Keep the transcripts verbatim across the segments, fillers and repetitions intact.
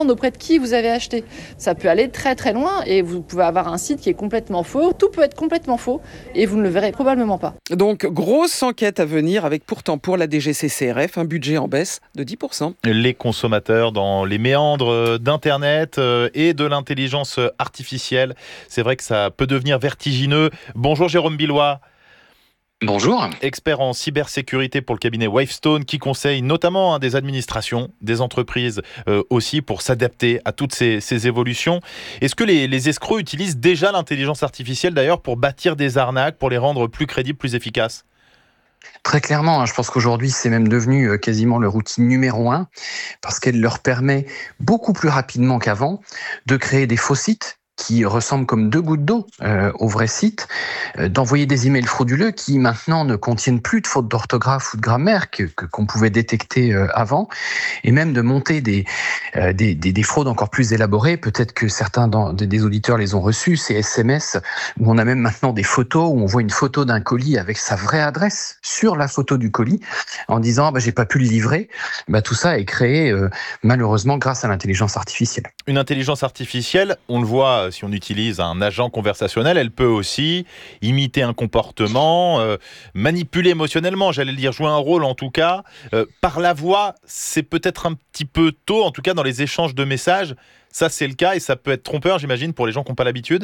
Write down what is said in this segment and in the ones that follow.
auprès de qui vous avez acheté. Ça peut aller très très loin et vous pouvez avoir un site qui est complètement faux. Tout peut être complètement faux et vous ne le verrez probablement pas. Donc, grosse enquête à venir avec pourtant pour la D G C C R F un budget en baisse de dix pour cent. Les consommateurs dans les méandres d'Internet et de l'intelligence artificielle, c'est vrai que ça peut devenir vertigineux. Bonjour Jérôme Billois. Bonjour. Expert en cybersécurité pour le cabinet Wavestone qui conseille notamment hein, des administrations, des entreprises euh, aussi pour s'adapter à toutes ces, ces évolutions. Est-ce que les, les escrocs utilisent déjà l'intelligence artificielle d'ailleurs pour bâtir des arnaques, pour les rendre plus crédibles, plus efficaces ? Très clairement, je pense qu'aujourd'hui, c'est même devenu quasiment leur outil numéro un parce qu'elle leur permet beaucoup plus rapidement qu'avant de créer des faux sites qui ressemblent comme deux gouttes d'eau euh, au vrai site, euh, d'envoyer des emails frauduleux qui maintenant ne contiennent plus de fautes d'orthographe ou de grammaire que, que qu'on pouvait détecter euh, avant, et même de monter des, euh, des, des, des fraudes encore plus élaborées. Peut-être que certains dans, des auditeurs les ont reçus, ces S M S où on a même maintenant des photos, où on voit une photo d'un colis avec sa vraie adresse sur la photo du colis, en disant ah, bah, j'ai pas pu le livrer. Bah, tout ça est créé euh, malheureusement grâce à l'intelligence artificielle. Une intelligence artificielle, on le voit si on utilise un agent conversationnel, elle peut aussi imiter un comportement, euh, manipuler émotionnellement, j'allais le dire, jouer un rôle en tout cas. Euh, par la voix, c'est peut-être un petit peu tôt, en tout cas dans les échanges de messages, ça c'est le cas et ça peut être trompeur, j'imagine, pour les gens qui n'ont pas l'habitude.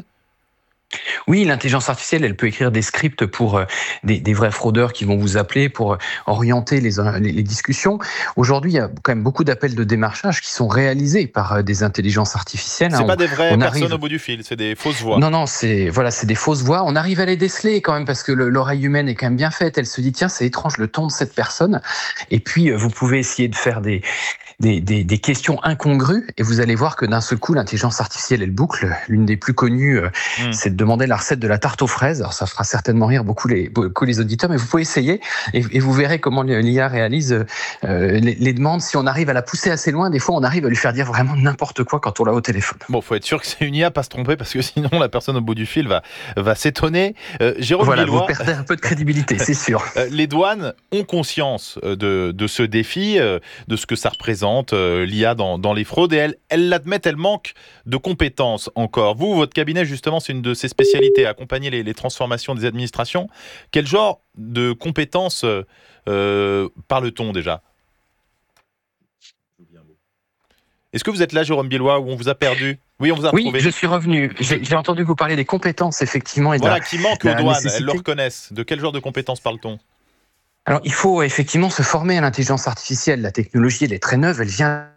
Oui, l'intelligence artificielle, elle peut écrire des scripts pour euh, des, des vrais fraudeurs qui vont vous appeler pour euh, orienter les, les, les discussions. Aujourd'hui, il y a quand même beaucoup d'appels de démarchage qui sont réalisés par euh, des intelligences artificielles. C'est hein, pas on, des vraies personnes arrive... au bout du fil, c'est des fausses voix. Non, non, c'est voilà, c'est des fausses voix. On arrive à les déceler quand même parce que le, l'oreille humaine est quand même bien faite. Elle se dit tiens, c'est étrange le ton de cette personne. Et puis euh, vous pouvez essayer de faire des Des, des, des questions incongrues et vous allez voir que d'un seul coup l'intelligence artificielle elle boucle. L'une des plus connues euh, mmh. c'est de demander la recette de la tarte aux fraises. Alors ça fera certainement rire beaucoup les, beaucoup les auditeurs, mais vous pouvez essayer et, et vous verrez comment l'I A réalise euh, les, les demandes. Si on arrive à la pousser assez loin, des fois on arrive à lui faire dire vraiment n'importe quoi quand on l'a au téléphone. Bon, faut être sûr que c'est une I A, pas se tromper parce que sinon la personne au bout du fil va, va s'étonner. Euh, Jérôme voilà, Billois, vous perdez un peu de crédibilité, c'est sûr. Les douanes ont conscience de, de ce défi, de ce que ça représente, l'I A Dans, dans les fraudes, et elles, elles l'admettent, elles manquent de compétences encore. Vous, votre cabinet, justement, c'est une de ses spécialités, accompagner les, les transformations des administrations. Quel genre de compétences euh, parle-t-on déjà ? Est-ce que vous êtes là, Jérôme Billois, ou on vous a perdu ? Oui, on vous a oui, retrouvé. Oui, je suis revenu. J'ai, j'ai entendu vous parler des compétences, effectivement. Et voilà, de la, qui manquent aux douanes, nécessité. Elles le reconnaissent. De quel genre de compétences parle-t-on ? Alors, il faut effectivement se former à l'intelligence artificielle. La technologie, elle est très neuve, elle vient...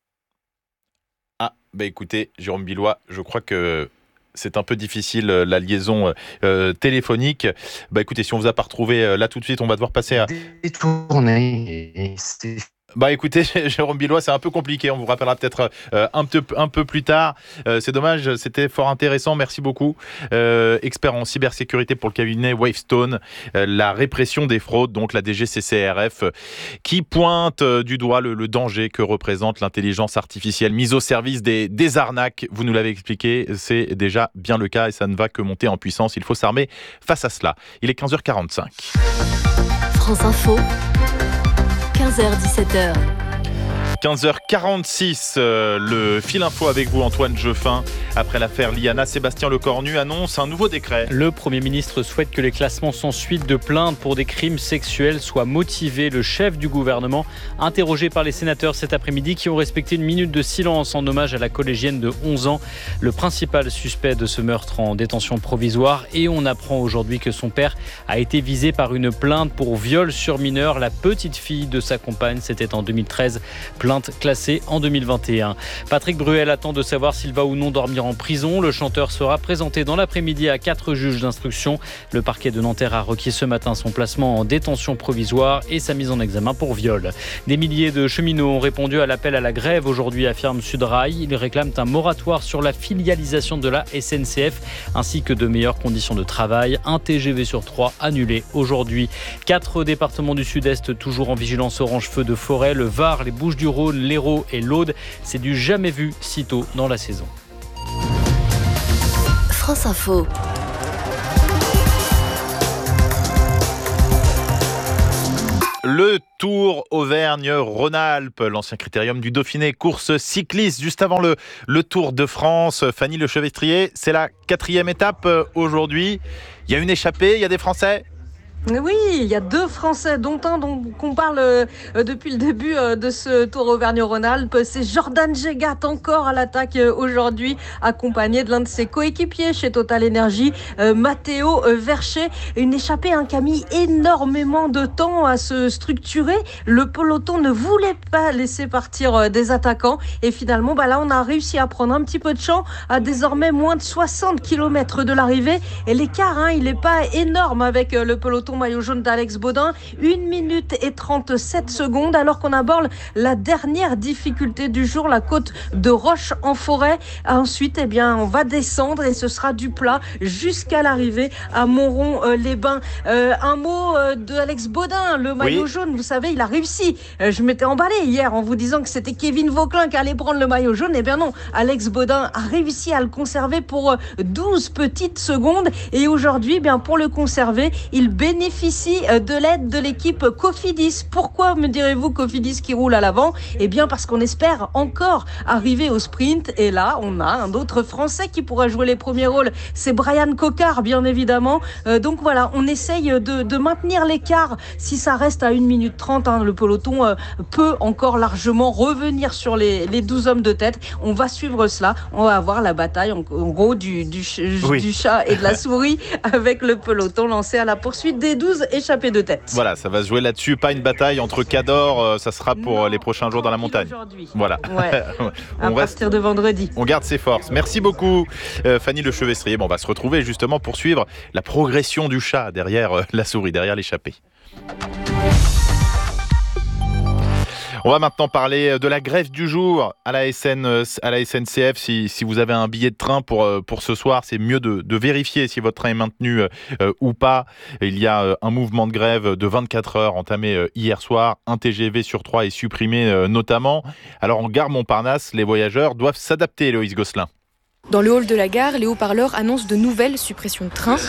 Ah, bah écoutez, Jérôme Billois, je crois que c'est un peu difficile la liaison euh, téléphonique. Bah écoutez, si on vous a pas retrouvé euh, là tout de suite, on va devoir passer à... Détourner, et c'est... Bah écoutez, Jérôme Billois, c'est un peu compliqué. On vous rappellera peut-être euh, un, peu, un peu plus tard. Euh, c'est dommage, c'était fort intéressant. Merci beaucoup. Euh, expert en cybersécurité pour le cabinet Wavestone, euh, la répression des fraudes, donc la D G C C R F, euh, qui pointe euh, du doigt le, le danger que représente l'intelligence artificielle mise au service des, des arnaques. Vous nous l'avez expliqué, c'est déjà bien le cas et ça ne va que monter en puissance. Il faut s'armer face à cela. Il est quinze heures quarante-cinq. France Info. quinze heures dix-sept heures. quinze heures quarante-six, euh, le fil info avec vous Antoine Jeuffin. Après l'affaire Liana, Sébastien Lecornu annonce un nouveau décret. Le Premier ministre souhaite que les classements sans suite de plaintes pour des crimes sexuels soient motivés. Le chef du gouvernement, interrogé par les sénateurs cet après-midi, qui ont respecté une minute de silence en hommage à la collégienne de onze ans, le principal suspect de ce meurtre en détention provisoire. Et on apprend aujourd'hui que son père a été visé par une plainte pour viol sur mineur. La petite fille de sa compagne, c'était en deux mille treize. Plainte classée en deux mille vingt et un. Patrick Bruel attend de savoir s'il va ou non dormir en prison. Le chanteur sera présenté dans l'après-midi à quatre juges d'instruction. Le parquet de Nanterre a requis ce matin son placement en détention provisoire et sa mise en examen pour viol. Des milliers de cheminots ont répondu à l'appel à la grève aujourd'hui, affirme Sudrail. Ils réclament un moratoire sur la filialisation de la S N C F ainsi que de meilleures conditions de travail. Un T G V sur trois annulé aujourd'hui. Quatre départements du Sud-Est toujours en vigilance orange feu de forêt. Le Var, les Bouches-du-Rhône, l'Hérault et l'Aude. C'est du jamais vu si tôt dans la saison. France Info. Le Tour Auvergne-Rhône-Alpes, l'ancien critérium du Dauphiné, course cycliste juste avant le, le Tour de France. Fanny Lechevestrier, c'est la quatrième étape aujourd'hui. Il y a une échappée, il y a des Français ? Oui, il y a deux Français, dont un dont qu'on parle euh, depuis le début euh, de ce Tour Auvergne-Rhône-Alpes. C'est Jordan Gégat, encore à l'attaque euh, aujourd'hui, accompagné de l'un de ses coéquipiers chez Total Energy, euh, Matteo euh, Verchet. Une échappée hein, qui a mis énormément de temps à se structurer. Le peloton ne voulait pas laisser partir euh, des attaquants. Et finalement, bah là, on a réussi à prendre un petit peu de champ à désormais moins de soixante kilomètres de l'arrivée. Et l'écart, hein, il n'est pas énorme avec euh, le peloton maillot jaune d'Alex Baudin, une minute et trente-sept secondes, alors qu'on aborde la dernière difficulté du jour, la côte de Roche-en-Forêt. Ensuite, eh bien, on va descendre et ce sera du plat jusqu'à l'arrivée à Montrond-les-Bains. Euh, un mot euh, de Alex Baudin, le maillot oui. jaune, vous savez, il a réussi. Euh, je m'étais emballé hier en vous disant que c'était Kevin Vauquelin qui allait prendre le maillot jaune. Eh bien non, Alex Baudin a réussi à le conserver pour douze petites secondes. Et aujourd'hui, eh bien, pour le conserver, il bénéficie bénéficie de l'aide de l'équipe Cofidis. Pourquoi me direz-vous Cofidis qui roule à l'avant ? Eh bien parce qu'on espère encore arriver au sprint. Et là, on a un autre Français qui pourra jouer les premiers rôles. C'est Brian Cocard, bien évidemment. Euh, donc voilà, on essaye de, de maintenir l'écart. Si ça reste à une minute trente, hein, le peloton euh, peut encore largement revenir sur les, les douze hommes de tête. On va suivre cela. On va avoir la bataille en, en gros du, du, oui. du chat et de la souris avec le peloton lancé à la poursuite des douze échappés de tête. Voilà, ça va se jouer là-dessus, pas une bataille entre cadors, euh, ça sera pour non, les prochains jours dans la montagne. Voilà. Ouais. on à reste, partir de vendredi. On garde ses forces. Merci beaucoup euh, Fanny Lechevestrier. Bon, on va se retrouver justement pour suivre la progression du chat derrière euh, la souris, derrière l'échappée. On va maintenant parler de la grève du jour à la, S N, à la S N C F. Si, si vous avez un billet de train pour, pour ce soir, c'est mieux de, de vérifier si votre train est maintenu euh, ou pas. Il y a un mouvement de grève de vingt-quatre heures entamé hier soir. Un T G V sur trois est supprimé euh, notamment. Alors en gare Montparnasse, les voyageurs doivent s'adapter, Héloïse Gosselin. Dans le hall de la gare, les haut-parleurs annoncent de nouvelles suppressions de trains.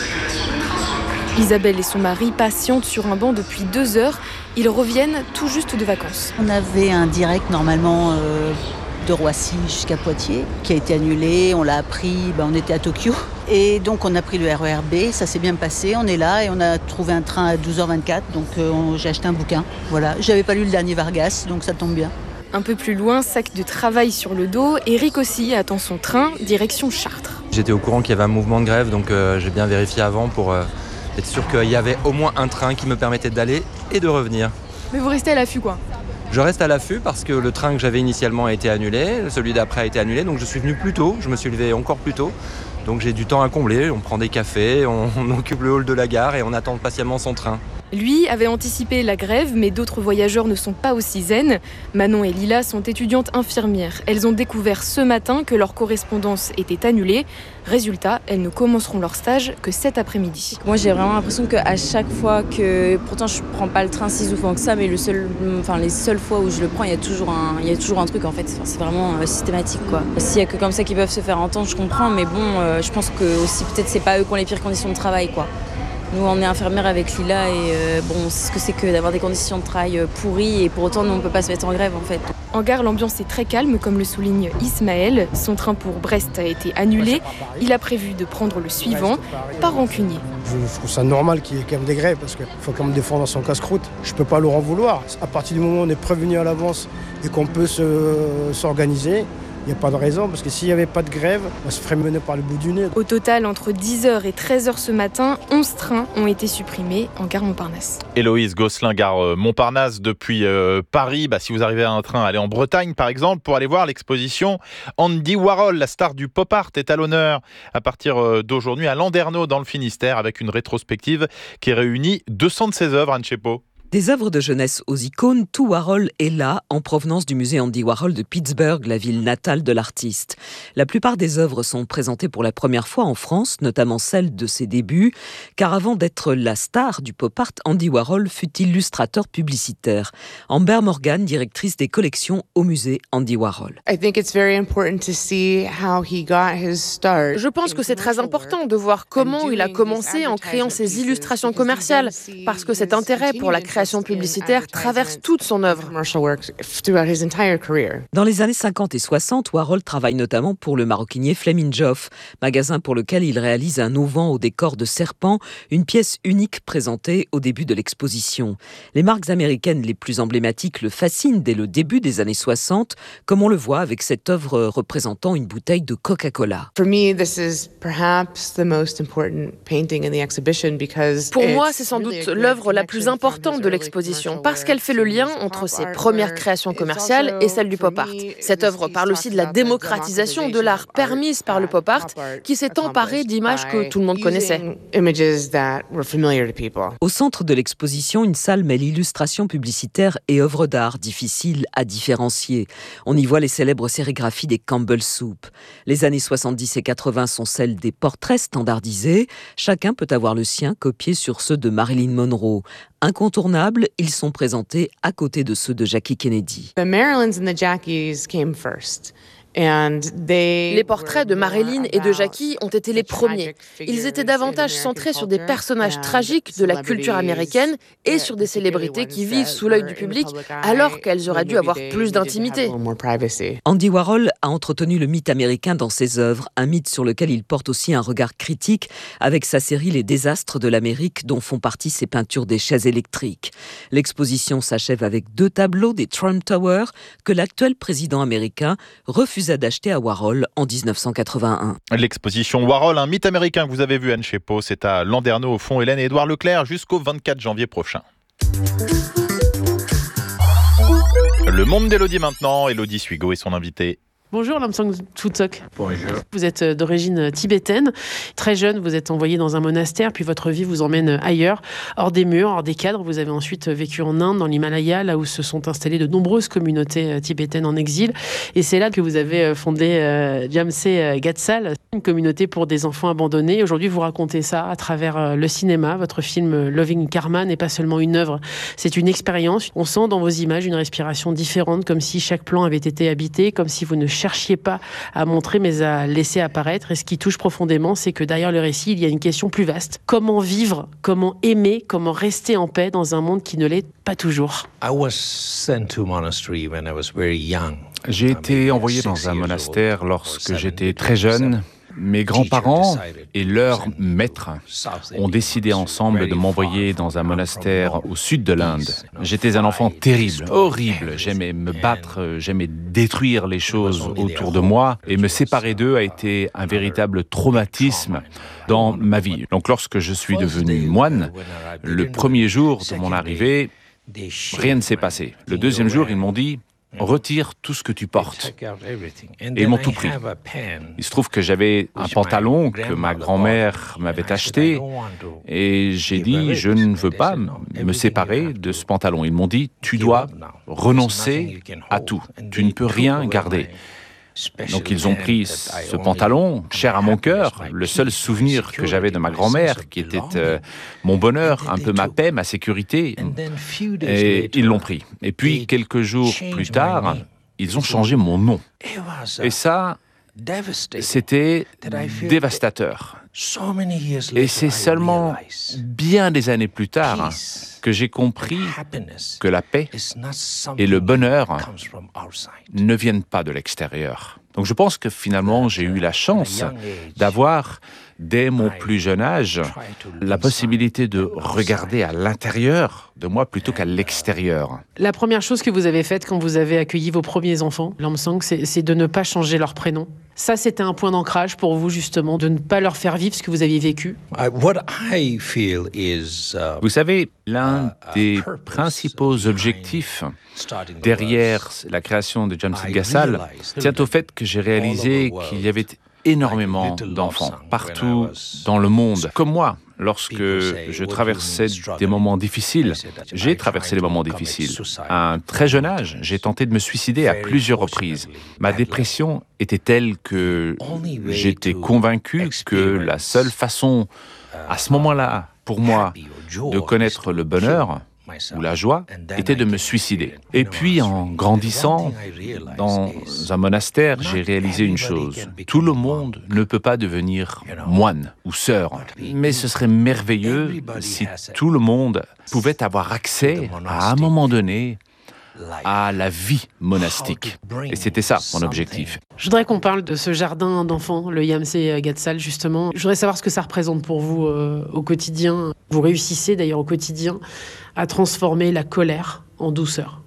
Isabelle et son mari patientent sur un banc depuis deux heures. Ils reviennent tout juste de vacances. On avait un direct normalement euh, de Roissy jusqu'à Poitiers qui a été annulé. On l'a appris, ben, on était à Tokyo. Et donc on a pris le R E R B, ça s'est bien passé. On est là et on a trouvé un train à douze heures vingt-quatre. Donc euh, on, j'ai acheté un bouquin. Voilà, j'avais pas lu le dernier Vargas, donc ça tombe bien. Un peu plus loin, sac de travail sur le dos, Eric aussi attend son train, direction Chartres. J'étais au courant qu'il y avait un mouvement de grève, donc euh, j'ai bien vérifié avant pour... Euh... être sûr qu'il y avait au moins un train qui me permettait d'aller et de revenir. Mais vous restez à l'affût quoi ? Je reste à l'affût parce que le train que j'avais initialement a été annulé, celui d'après a été annulé, donc je suis venu plus tôt, je me suis levé encore plus tôt. Donc j'ai du temps à combler, on prend des cafés, on, on occupe le hall de la gare et on attend patiemment son train. Lui avait anticipé la grève, mais d'autres voyageurs ne sont pas aussi zen. Manon et Lila sont étudiantes infirmières. Elles ont découvert ce matin que leur correspondance était annulée. Résultat, elles ne commenceront leur stage que cet après-midi. Moi, j'ai vraiment l'impression qu'à chaque fois que... Pourtant, je ne prends pas le train si souvent que ça, mais le seul, enfin, les seules fois où je le prends, il y a toujours un, il y a toujours un truc, en fait. Enfin, c'est vraiment euh, systématique, quoi. S'il n'y a que comme ça qu'ils peuvent se faire entendre, je comprends, mais bon, euh, je pense que aussi, peut-être, c'est pas eux qui ont les pires conditions de travail, quoi. Nous, on est infirmières avec Lila et euh, bon, c'est ce que c'est que d'avoir des conditions de travail pourries et pour autant, nous, on ne peut pas se mettre en grève, en fait. En gare, l'ambiance est très calme, comme le souligne Ismaël. Son train pour Brest a été annulé. Il a prévu de prendre le suivant, pas rancunier. Je trouve ça normal qu'il y ait quand même des grèves parce qu'il faut quand même défendre son casse-croûte. Je ne peux pas leur en vouloir. À partir du moment où on est prévenu à l'avance et qu'on peut se, s'organiser, il n'y a pas de raison, parce que s'il n'y avait pas de grève, on se ferait mener par le bout du nez. Au total, entre dix heures et treize heures ce matin, onze trains ont été supprimés en gare Montparnasse. Héloïse Gosselin, gare Montparnasse depuis euh, Paris. Bah, si vous arrivez à un train, allez en Bretagne par exemple, pour aller voir l'exposition Andy Warhol, la star du pop art, est à l'honneur à partir d'aujourd'hui à Landerneau dans le Finistère, avec une rétrospective qui réunit deux cent de ses œuvres, Anne Chepeau. Des œuvres de jeunesse aux icônes, tout Warhol est là, en provenance du musée Andy Warhol de Pittsburgh, la ville natale de l'artiste. La plupart des œuvres sont présentées pour la première fois en France, notamment celles de ses débuts, car avant d'être la star du pop art, Andy Warhol fut illustrateur publicitaire. Amber Morgan, directrice des collections au musée Andy Warhol. Je pense que c'est très important de voir comment il a commencé en créant ses illustrations commerciales, parce que cet intérêt pour la création création publicitaire traverse toute son œuvre. Dans les années cinquante et soixante, Warhol travaille notamment pour le maroquinier Fleming Joff, magasin pour lequel il réalise un auvent au décor de serpent, une pièce unique présentée au début de l'exposition. Les marques américaines les plus emblématiques le fascinent dès le début des années soixante, comme on le voit avec cette œuvre représentant une bouteille de Coca-Cola. Pour moi, c'est sans doute l'œuvre la plus importante de l'exposition, parce qu'elle fait le lien entre ses premières créations commerciales et celles du pop art. Cette œuvre parle aussi de la démocratisation de l'art permise par le pop art, qui s'est emparé d'images que tout le monde connaissait. Au centre de l'exposition, une salle mêle illustration publicitaire et œuvres d'art difficiles à différencier. On y voit les célèbres sérigraphies des Campbell Soup. Les années soixante-dix et quatre-vingts sont celles des portraits standardisés. Chacun peut avoir le sien copié sur ceux de Marilyn Monroe. Incontournables, ils sont présentés à côté de ceux de Jackie Kennedy. The Marilyns and the Jackies came first. Les portraits de Marilyn et de Jackie ont été les premiers. Ils étaient davantage centrés sur des personnages tragiques de la culture américaine et sur des célébrités qui vivent sous l'œil du public alors qu'elles auraient dû avoir plus d'intimité. Andy Warhol a entretenu le mythe américain dans ses œuvres, un mythe sur lequel il porte aussi un regard critique avec sa série Les désastres de l'Amérique dont font partie ses peintures des chaises électriques. L'exposition s'achève avec deux tableaux des Trump Tower que l'actuel président américain refuse d'acheter à Warhol en dix-neuf cent quatre-vingt-un. L'exposition Warhol, un mythe américain que vous avez vu, Anne Chepeau, c'est à Landerneau au fond Hélène et Édouard Leclerc jusqu'au vingt-quatre janvier prochain. Le monde d'Élodie maintenant, Élodie Suigo et son invité. Bonjour Lamsang Tsutsok. Bonjour. Vous êtes d'origine tibétaine. Très jeune, vous êtes envoyé dans un monastère, puis votre vie vous emmène ailleurs, hors des murs, hors des cadres. Vous avez ensuite vécu en Inde, dans l'Himalaya, là où se sont installées de nombreuses communautés tibétaines en exil. Et c'est là que vous avez fondé euh, Jamse Gatsal, une communauté pour des enfants abandonnés. Aujourd'hui, vous racontez ça à travers le cinéma. Votre film Loving Karma n'est pas seulement une œuvre, c'est une expérience. On sent dans vos images une respiration différente, comme si chaque plan avait été habité, comme si vous ne cherchiez pas à montrer, mais à laisser apparaître. Et ce qui touche profondément, c'est que derrière le récit, il y a une question plus vaste. Comment vivre, comment aimer, comment rester en paix dans un monde qui ne l'est pas toujours? J'ai été envoyé dans un monastère lorsque j'étais très jeune. Mes grands-parents et leur maître ont décidé ensemble de m'envoyer dans un monastère au sud de l'Inde. J'étais un enfant terrible, horrible. J'aimais me battre, j'aimais détruire les choses autour de moi. Et me séparer d'eux a été un véritable traumatisme dans ma vie. Donc lorsque je suis devenu moine, le premier jour de mon arrivée, rien ne s'est passé. Le deuxième jour, ils m'ont dit: retire tout ce que tu portes. Et ils m'ont tout pris. Il se trouve que j'avais un pantalon que ma grand-mère m'avait acheté et j'ai dit, je ne veux pas me séparer de ce pantalon. Ils m'ont dit, tu dois renoncer à tout. Tu ne peux rien garder. Donc ils ont pris ce pantalon, cher à mon cœur, le seul souvenir que j'avais de ma grand-mère, qui était euh, mon bonheur, un peu ma paix, ma sécurité, et ils l'ont pris. Et puis quelques jours plus tard, ils ont changé mon nom. Et ça, c'était dévastateur. Et c'est seulement bien des années plus tard que j'ai compris que la paix et le bonheur ne viennent pas de l'extérieur. Donc je pense que finalement j'ai eu la chance d'avoir, dès mon plus jeune âge, la possibilité de regarder à l'intérieur de moi plutôt qu'à l'extérieur. La première chose que vous avez faite quand vous avez accueilli vos premiers enfants, Lamsang, c'est, c'est de ne pas changer leur prénom. Ça, c'était un point d'ancrage pour vous, justement, de ne pas leur faire vivre ce que vous aviez vécu. Vous savez, l'un des principaux objectifs derrière la création de Jamse Gatsal tient au fait que j'ai réalisé qu'il y avait énormément d'enfants partout dans le monde, comme moi. Lorsque je traversais des moments difficiles, j'ai traversé des moments difficiles. À un très jeune âge, j'ai tenté de me suicider à plusieurs reprises. Ma dépression était telle que j'étais convaincu que la seule façon, à ce moment-là, pour moi, de connaître le bonheur, ou la joie était de me suicider. Et puis, en grandissant, dans un monastère, j'ai réalisé une chose. Tout le monde ne peut pas devenir moine ou sœur. Mais ce serait merveilleux si tout le monde pouvait avoir accès, à un moment donné, à la vie monastique. Et c'était ça, mon objectif. Je voudrais qu'on parle de ce jardin d'enfants, le Yamsé Gatsal, justement. Je voudrais savoir ce que ça représente pour vous euh, au quotidien. Vous réussissez d'ailleurs au quotidien à transformer la colère en douceur.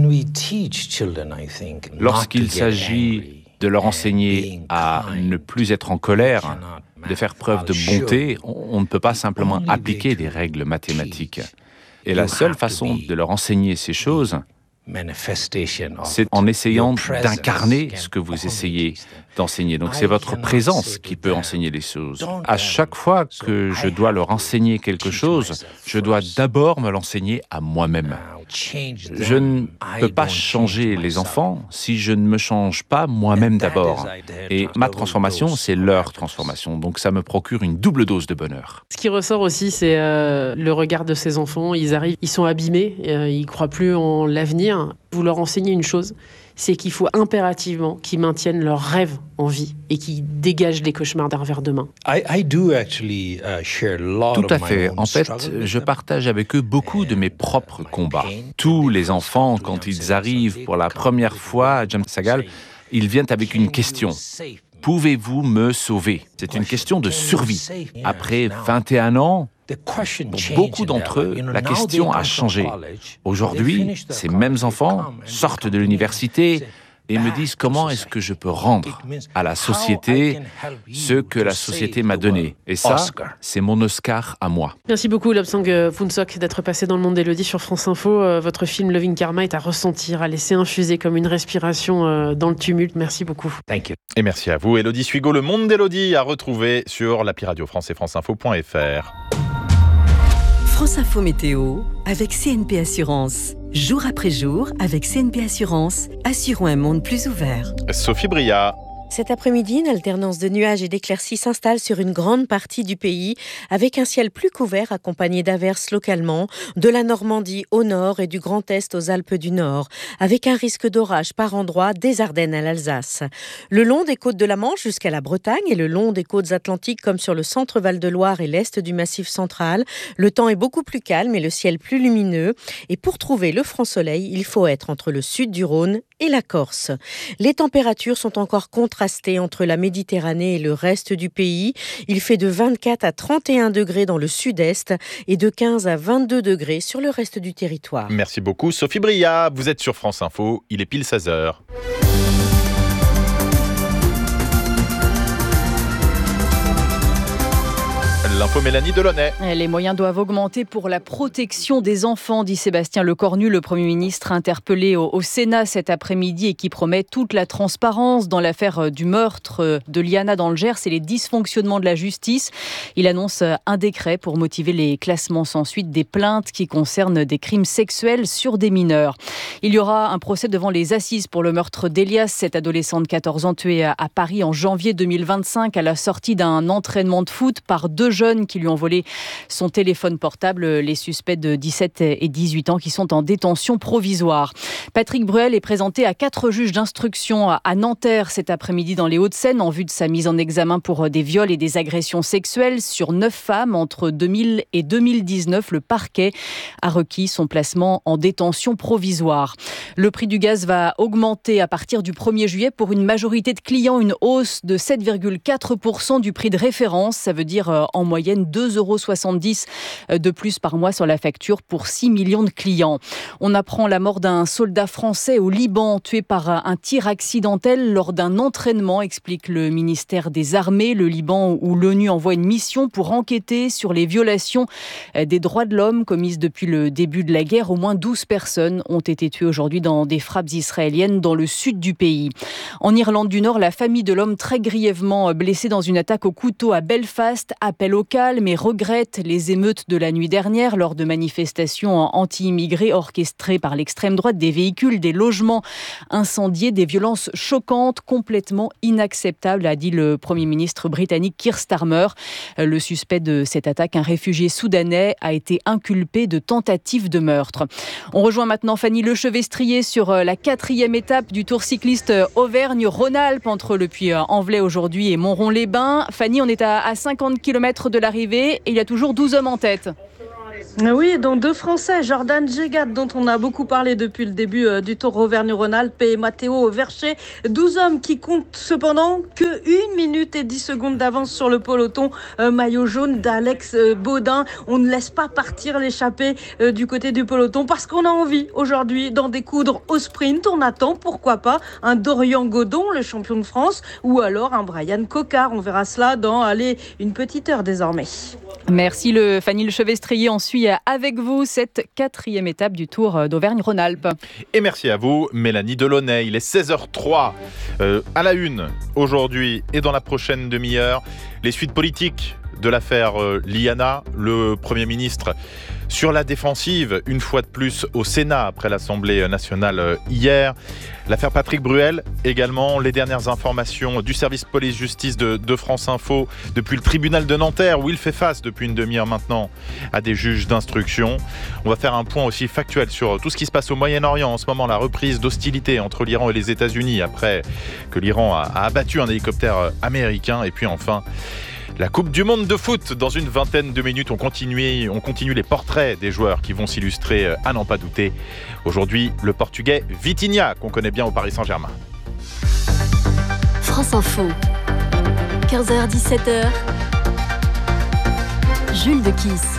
Lorsqu'il s'agit de leur enseigner à ne plus être en colère, de faire preuve de bonté, on ne peut pas simplement appliquer des règles mathématiques. Et la seule façon de leur enseigner ces choses, c'est en essayant d'incarner ce que vous essayez d'enseigner. Donc c'est votre présence qui peut enseigner les choses. À chaque fois que je dois leur enseigner quelque chose, je dois d'abord me l'enseigner à moi-même. Je ne peux pas changer les enfants si je ne me change pas moi-même d'abord. Et ma transformation, c'est leur transformation. Donc ça me procure une double dose de bonheur. Ce qui ressort aussi, c'est euh, le regard de ces enfants. Ils arrivent, ils sont abîmés, euh, ils ne croient plus en l'avenir. Vous leur enseignez une chose, c'est qu'il faut impérativement qu'ils maintiennent leurs rêves en vie et qu'ils dégagent les cauchemars d'un revers de main. Tout à fait. En fait, je partage avec eux beaucoup de mes propres combats. Tous les enfants, quand ils arrivent pour la première fois à Jamsagal, ils viennent avec une question. Pouvez-vous me sauver? C'est une question de survie. Après vingt et un ans, pour beaucoup d'entre eux, la question a changé. Aujourd'hui, ces mêmes enfants sortent de l'université et me disent comment est-ce que je peux rendre à la société ce que la société m'a donné. Et ça, c'est mon Oscar à moi. Merci beaucoup Lobsang Phuntsoc d'être passé dans le monde d'Élodie sur France Info. Votre film Loving Karma est à ressentir, à laisser infuser comme une respiration dans le tumulte. Merci beaucoup. Thank you. Et merci à vous Élodie Suigo. Le monde d'Élodie à retrouver sur l'appli Radio France et franceinfo point f r. France Info Météo avec C N P Assurance. Jour après jour, avec C N P Assurance, assurons un monde plus ouvert. Sophie Bria. Cet après-midi, une alternance de nuages et d'éclaircies s'installe sur une grande partie du pays, avec un ciel plus couvert accompagné d'averses localement, de la Normandie au nord et du Grand Est aux Alpes du Nord, avec un risque d'orage par endroits des Ardennes à l'Alsace. Le long des côtes de la Manche jusqu'à la Bretagne et le long des côtes atlantiques comme sur le centre Val-de-Loire et l'est du Massif central, le temps est beaucoup plus calme et le ciel plus lumineux. Et pour trouver le franc soleil, il faut être entre le sud du Rhône et la Corse. Les températures sont encore contrastées entre la Méditerranée et le reste du pays. Il fait de vingt-quatre à trente et un degrés dans le sud-est et de quinze à vingt-deux degrés sur le reste du territoire. Merci beaucoup Sophie Bria. Vous êtes sur France Info, il est pile seize heures. L'info Mélanie Delaunay. Les moyens doivent augmenter pour la protection des enfants, dit Sébastien Lecornu, le Premier ministre interpellé au, au Sénat cet après-midi et qui promet toute la transparence dans l'affaire du meurtre de Liana dans le Gers et les dysfonctionnements de la justice. Il annonce un décret pour motiver les classements sans suite des plaintes qui concernent des crimes sexuels sur des mineurs. Il y aura un procès devant les assises pour le meurtre d'Elias, cette adolescente de quatorze ans tuée à, à Paris en janvier deux mille vingt-cinq à la sortie d'un entraînement de foot par deux jeunes qui lui ont volé son téléphone portable, les suspects de dix-sept et dix-huit ans qui sont en détention provisoire. Patrick Bruel est présenté à quatre juges d'instruction à Nanterre cet après-midi dans les Hauts-de-Seine en vue de sa mise en examen pour des viols et des agressions sexuelles sur neuf femmes entre deux mille et deux mille dix-neuf. Le parquet a requis son placement en détention provisoire. Le prix du gaz va augmenter à partir du premier juillet pour une majorité de clients, une hausse de sept virgule quatre pour cent du prix de référence. Ça veut dire en moyenne moyenne deux euros soixante-dix de plus par mois sur la facture pour six millions de clients. On apprend la mort d'un soldat français au Liban tué par un tir accidentel lors d'un entraînement, explique le ministère des Armées. Le Liban où l'ONU envoie une mission pour enquêter sur les violations des droits de l'homme commises depuis le début de la guerre. Au moins douze personnes ont été tuées aujourd'hui dans des frappes israéliennes dans le sud du pays. En Irlande du Nord, la famille de l'homme très grièvement blessé dans une attaque au couteau à Belfast appelle au local, mais regrette les émeutes de la nuit dernière lors de manifestations anti-immigrés orchestrées par l'extrême droite, des véhicules, des logements incendiés, des violences choquantes, complètement inacceptables, a dit le Premier ministre britannique Keir Starmer. Le suspect de cette attaque, un réfugié soudanais, a été inculpé de tentative de meurtre. On rejoint maintenant Fanny Lechevestrier sur la quatrième étape du Tour cycliste Auvergne-Rhône-Alpes entre le Puy-en-Velay aujourd'hui et Montron-les-Bains. Fanny, on est à cinquante kilomètres de l'arrivée et il y a toujours douze hommes en tête. Oui, dont deux Français, Jordan Gégat, dont on a beaucoup parlé depuis le début euh, du Tour Auvergne-Rhône-Alpes, et Matteo Verchet. douze hommes qui comptent cependant que une minute et dix secondes d'avance sur le peloton. Euh, maillot jaune d'Alex euh, Baudin. On ne laisse pas partir l'échappée euh, du côté du peloton parce qu'on a envie aujourd'hui d'en découdre au sprint. On attend, pourquoi pas, un Dorian Godon, le champion de France, ou alors un Brian Cocard. On verra cela dans, allez, une petite heure désormais. Merci le Fanny Lechevestrier. On suit avec vous cette quatrième étape du Tour d'Auvergne-Rhône-Alpes. Et merci à vous, Mélanie Delaunay. Il est seize heures trois euh, à la une aujourd'hui et dans la prochaine demi-heure. Les suites politiques de l'affaire euh, Liana, le Premier ministre sur la défensive, une fois de plus au Sénat après l'Assemblée nationale euh, hier. L'affaire Patrick Bruel également, les dernières informations du service police-justice de, de France Info depuis le tribunal de Nanterre où il fait face depuis une demi-heure maintenant à des juges d'instruction. On va faire un point aussi factuel sur tout ce qui se passe au Moyen-Orient en ce moment, la reprise d'hostilité entre l'Iran et les États-Unis après que l'Iran a, a abattu un hélicoptère américain. Et puis enfin, la Coupe du Monde de foot, dans une vingtaine de minutes, on continue, on continue les portraits des joueurs qui vont s'illustrer à n'en pas douter. Aujourd'hui, le Portugais Vitinha, qu'on connaît bien au Paris Saint-Germain. France Info, quinze heures dix-sept heures, Jules de Kiss.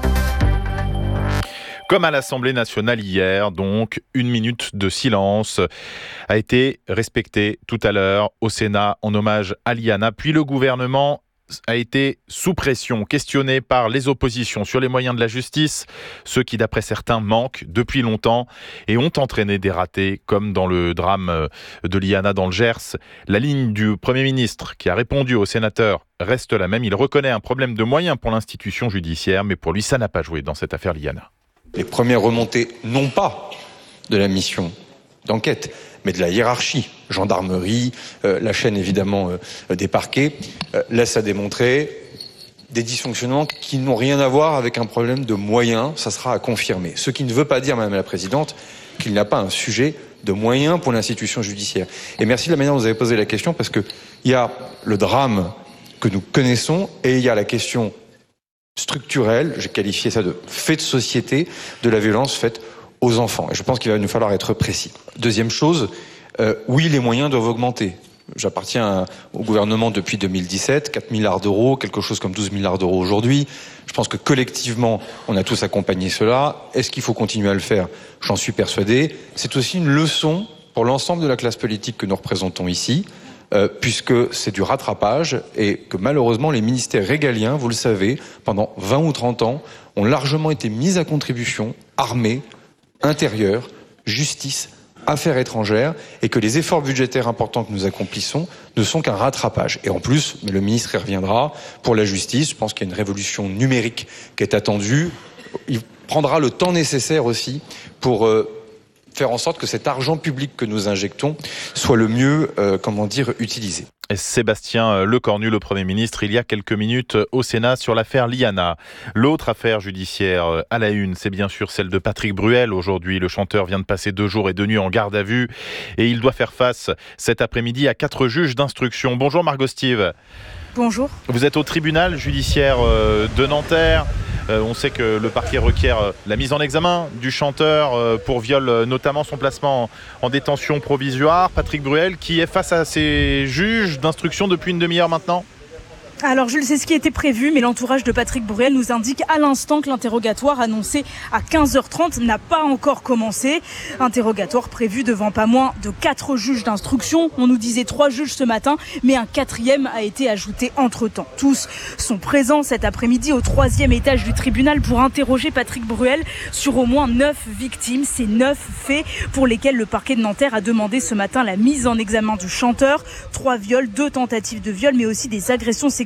Comme à l'Assemblée nationale hier, donc, une minute de silence a été respectée tout à l'heure au Sénat en hommage à Liana. Puis le gouvernement a été sous pression, questionné par les oppositions sur les moyens de la justice, ceux qui d'après certains manquent depuis longtemps et ont entraîné des ratés comme dans le drame de Liana dans le Gers. La ligne du Premier ministre qui a répondu aux sénateurs reste la même. Il reconnaît un problème de moyens pour l'institution judiciaire, mais pour lui ça n'a pas joué dans cette affaire Liana. Les premières remontées, non pas de la mission d'enquête, mais de la hiérarchie, gendarmerie, euh, la chaîne évidemment euh, des parquets, euh, laisse à démontrer des dysfonctionnements qui n'ont rien à voir avec un problème de moyens, ça sera à confirmer. Ce qui ne veut pas dire, Madame la Présidente, qu'il n'y a pas un sujet de moyens pour l'institution judiciaire. Et merci de la manière dont vous avez posé la question, parce qu'il y a le drame que nous connaissons et il y a la question structurelle, j'ai qualifié ça de fait de société, de la violence faite aux enfants. Et je pense qu'il va nous falloir être précis. Deuxième chose, euh, oui, les moyens doivent augmenter. J'appartiens au gouvernement depuis deux mille dix-sept, quatre milliards d'euros, quelque chose comme douze milliards d'euros aujourd'hui. Je pense que collectivement, on a tous accompagné cela. Est-ce qu'il faut continuer à le faire ? J'en suis persuadé. C'est aussi une leçon pour l'ensemble de la classe politique que nous représentons ici, euh, puisque c'est du rattrapage et que malheureusement les ministères régaliens, vous le savez, pendant vingt ou trente ans, ont largement été mis à contribution, armés, intérieur, justice, affaires étrangères, et que les efforts budgétaires importants que nous accomplissons ne sont qu'un rattrapage. Et en plus, mais le ministre y reviendra, pour la justice, je pense qu'il y a une révolution numérique qui est attendue. Il prendra le temps nécessaire aussi pour euh, faire en sorte que cet argent public que nous injectons soit le mieux, euh, comment dire, utilisé. Sébastien Lecornu, le Premier ministre, il y a quelques minutes au Sénat sur l'affaire Liana. L'autre affaire judiciaire à la une, c'est bien sûr celle de Patrick Bruel. Aujourd'hui, le chanteur vient de passer deux jours et deux nuits en garde à vue et il doit faire face cet après-midi à quatre juges d'instruction. Bonjour Margot Steve. Bonjour. Vous êtes au tribunal judiciaire de Nanterre. Euh, on sait que le parquet requiert la mise en examen du chanteur euh, pour viol, notamment son placement en, en détention provisoire. Patrick Bruel, qui est face à ses juges d'instruction depuis une demi-heure maintenant. Alors Jules, c'est ce qui était prévu, mais l'entourage de Patrick Bruel nous indique à l'instant que l'interrogatoire annoncé à quinze heures trente n'a pas encore commencé. Interrogatoire prévu devant pas moins de quatre juges d'instruction. On nous disait trois juges ce matin, mais un quatrième a été ajouté entre-temps. Tous sont présents cet après-midi au troisième étage du tribunal pour interroger Patrick Bruel sur au moins neuf victimes. Ces neuf faits pour lesquels le parquet de Nanterre a demandé ce matin la mise en examen du chanteur. Trois viols, deux tentatives de viol, mais aussi des agressions sexuelles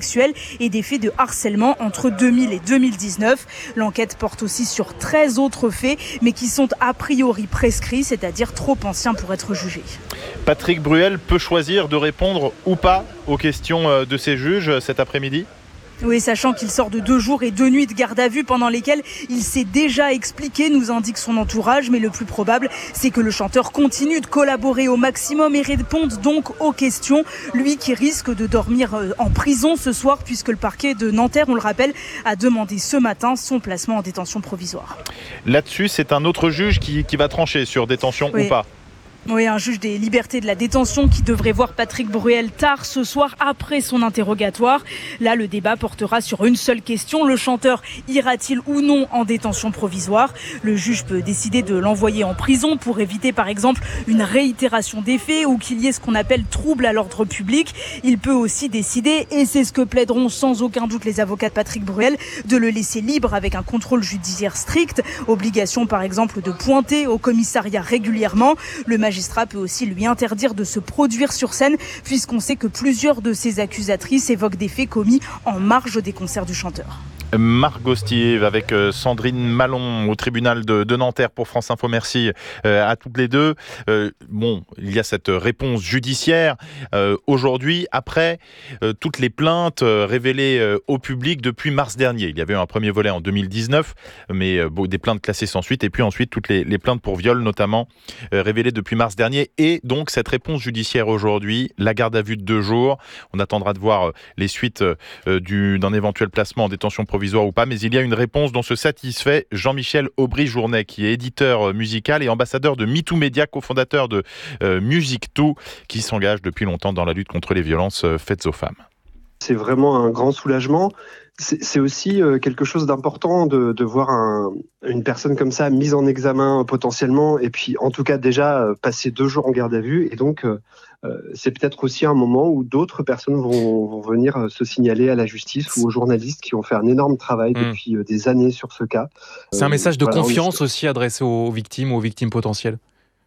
sexuels et des faits de harcèlement entre deux mille et deux mille dix-neuf. L'enquête porte aussi sur treize autres faits, mais qui sont a priori prescrits, c'est-à-dire trop anciens pour être jugés. Patrick Bruel peut choisir de répondre ou pas aux questions de ses juges cet après-midi ? Oui, sachant qu'il sort de deux jours et deux nuits de garde à vue pendant lesquels il s'est déjà expliqué, nous indique son entourage. Mais le plus probable, c'est que le chanteur continue de collaborer au maximum et réponde donc aux questions. Lui qui risque de dormir en prison ce soir, puisque le parquet de Nanterre, on le rappelle, a demandé ce matin son placement en détention provisoire. Là-dessus, c'est un autre juge qui, qui va trancher sur détention oui. ou pas. Oui, un juge des libertés de la détention qui devrait voir Patrick Bruel tard ce soir après son interrogatoire. Là, le débat portera sur une seule question. Le chanteur ira-t-il ou non en détention provisoire ? Le juge peut décider de l'envoyer en prison pour éviter par exemple une réitération des faits ou qu'il y ait ce qu'on appelle trouble à l'ordre public. Il peut aussi décider, et c'est ce que plaideront sans aucun doute les avocats de Patrick Bruel, de le laisser libre avec un contrôle judiciaire strict. Obligation par exemple de pointer au commissariat régulièrement. Le magistrat Le magistrat peut aussi lui interdire de se produire sur scène, puisqu'on sait que plusieurs de ses accusatrices évoquent des faits commis en marge des concerts du chanteur. Marc Gostier avec Sandrine Malon au tribunal de, de Nanterre pour France Info. Merci euh, à toutes les deux. Euh, bon, il y a cette réponse judiciaire euh, aujourd'hui après euh, toutes les plaintes euh, révélées euh, au public depuis mars dernier. Il y avait eu un premier volet en deux mille dix-neuf, mais euh, bon, des plaintes classées sans suite et puis ensuite toutes les, les plaintes pour viol notamment euh, révélées depuis mars dernier et donc cette réponse judiciaire aujourd'hui, la garde à vue de deux jours. On attendra de voir euh, les suites euh, du, d'un éventuel placement en détention provisoire provisoire ou pas, mais il y a une réponse dont se satisfait Jean-Michel Aubry-Journet, qui est éditeur musical et ambassadeur de MeToo Media, cofondateur de euh, Music deux, qui s'engage depuis longtemps dans la lutte contre les violences faites aux femmes. C'est vraiment un grand soulagement. C'est, c'est aussi euh, quelque chose d'important de, de voir un, une personne comme ça mise en examen potentiellement, et puis en tout cas déjà euh, passer deux jours en garde à vue, et donc euh, euh, c'est peut-être aussi un moment où d'autres personnes vont, vont venir euh, se signaler à la justice ou aux journalistes qui ont fait un énorme travail mmh. depuis euh, des années sur ce cas. C'est un message de voilà, confiance on... aussi adressé aux victimes ou aux victimes potentielles.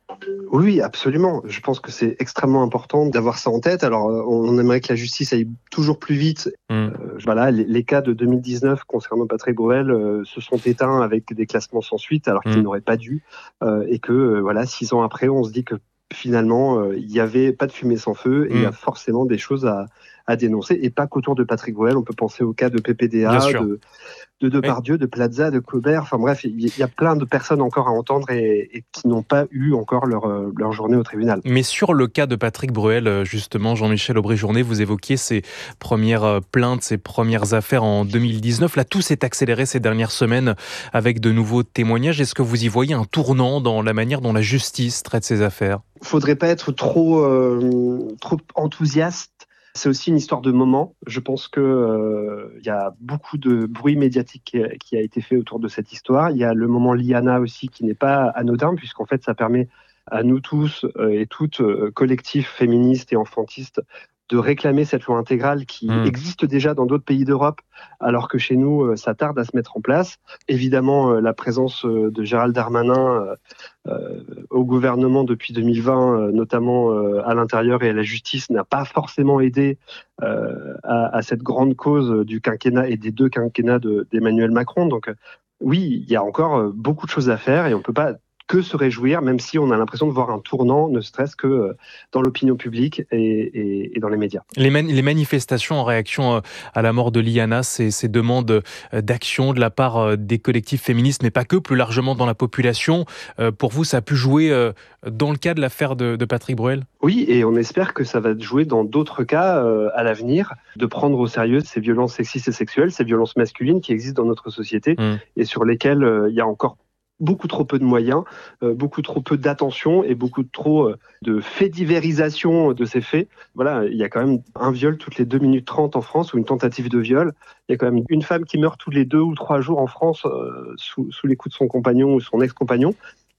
Oui, absolument. Je pense que c'est extrêmement important d'avoir ça en tête. Alors, on aimerait que la justice aille toujours plus vite. Mmh. Euh, voilà, les, les cas de deux mille dix-neuf concernant Patrick Bruel euh, se sont éteints avec des classements sans suite, alors qu'ils mmh. n'auraient pas dû. Euh, et que, euh, voilà, six ans après, on se dit que finalement, euh, il n'y avait pas de fumée sans feu et il mmh. y a forcément des choses à, à dénoncer. Et pas qu'autour de Patrick Bruel. On peut penser au cas de P P D A, de, de Depardieu, oui. de Plaza, de Colbert. Enfin bref, il y a plein de personnes encore à entendre et, et qui n'ont pas eu encore leur, leur journée au tribunal. Mais sur le cas de Patrick Bruel, justement, Jean-Michel Aubry-Journet, vous évoquiez ses premières plaintes, ses premières affaires en deux mille dix-neuf. Là, tout s'est accéléré ces dernières semaines avec de nouveaux témoignages. Est-ce que vous y voyez un tournant dans la manière dont la justice traite ces affaires ? Faudrait pas être trop, euh, trop enthousiaste. C'est aussi une histoire de moment. Je pense que euh, y a beaucoup de bruit médiatique qui a, qui a été fait autour de cette histoire. Il y a le moment Liana aussi qui n'est pas anodin, puisqu'en fait ça permet à nous tous euh, et toutes, euh, collectifs féministes et enfantistes, de réclamer cette loi intégrale qui mmh. existe déjà dans d'autres pays d'Europe, alors que chez nous, euh, ça tarde à se mettre en place. Évidemment, euh, la présence euh, de Gérald Darmanin euh, euh, au gouvernement depuis deux mille vingt, euh, notamment euh, à l'intérieur et à la justice, n'a pas forcément aidé euh, à, à cette grande cause du quinquennat et des deux quinquennats de, d'Emmanuel Macron. Donc euh, oui, il y a encore euh, beaucoup de choses à faire et on ne peut pas que se réjouir, même si on a l'impression de voir un tournant, ne serait-ce que dans l'opinion publique et, et, et dans les médias. Les, man- les manifestations en réaction à la mort de Liana, ces, ces demandes d'action de la part des collectifs féministes, mais pas que, plus largement dans la population, pour vous, ça a pu jouer dans le cas de l'affaire de, de Patrick Bruel ? Oui, et on espère que ça va jouer dans d'autres cas euh, à l'avenir, de prendre au sérieux ces violences sexistes et sexuelles, ces violences masculines qui existent dans notre société mmh. et sur lesquelles euh, il y a encore beaucoup trop peu de moyens, euh, beaucoup trop peu d'attention et beaucoup trop euh, de faits divérisation de ces faits. Voilà, il y a quand même un viol toutes les deux minutes trente en France ou une tentative de viol. Il y a quand même une femme qui meurt tous les deux ou trois jours en France euh, sous, sous les coups de son compagnon ou son ex-compagnon.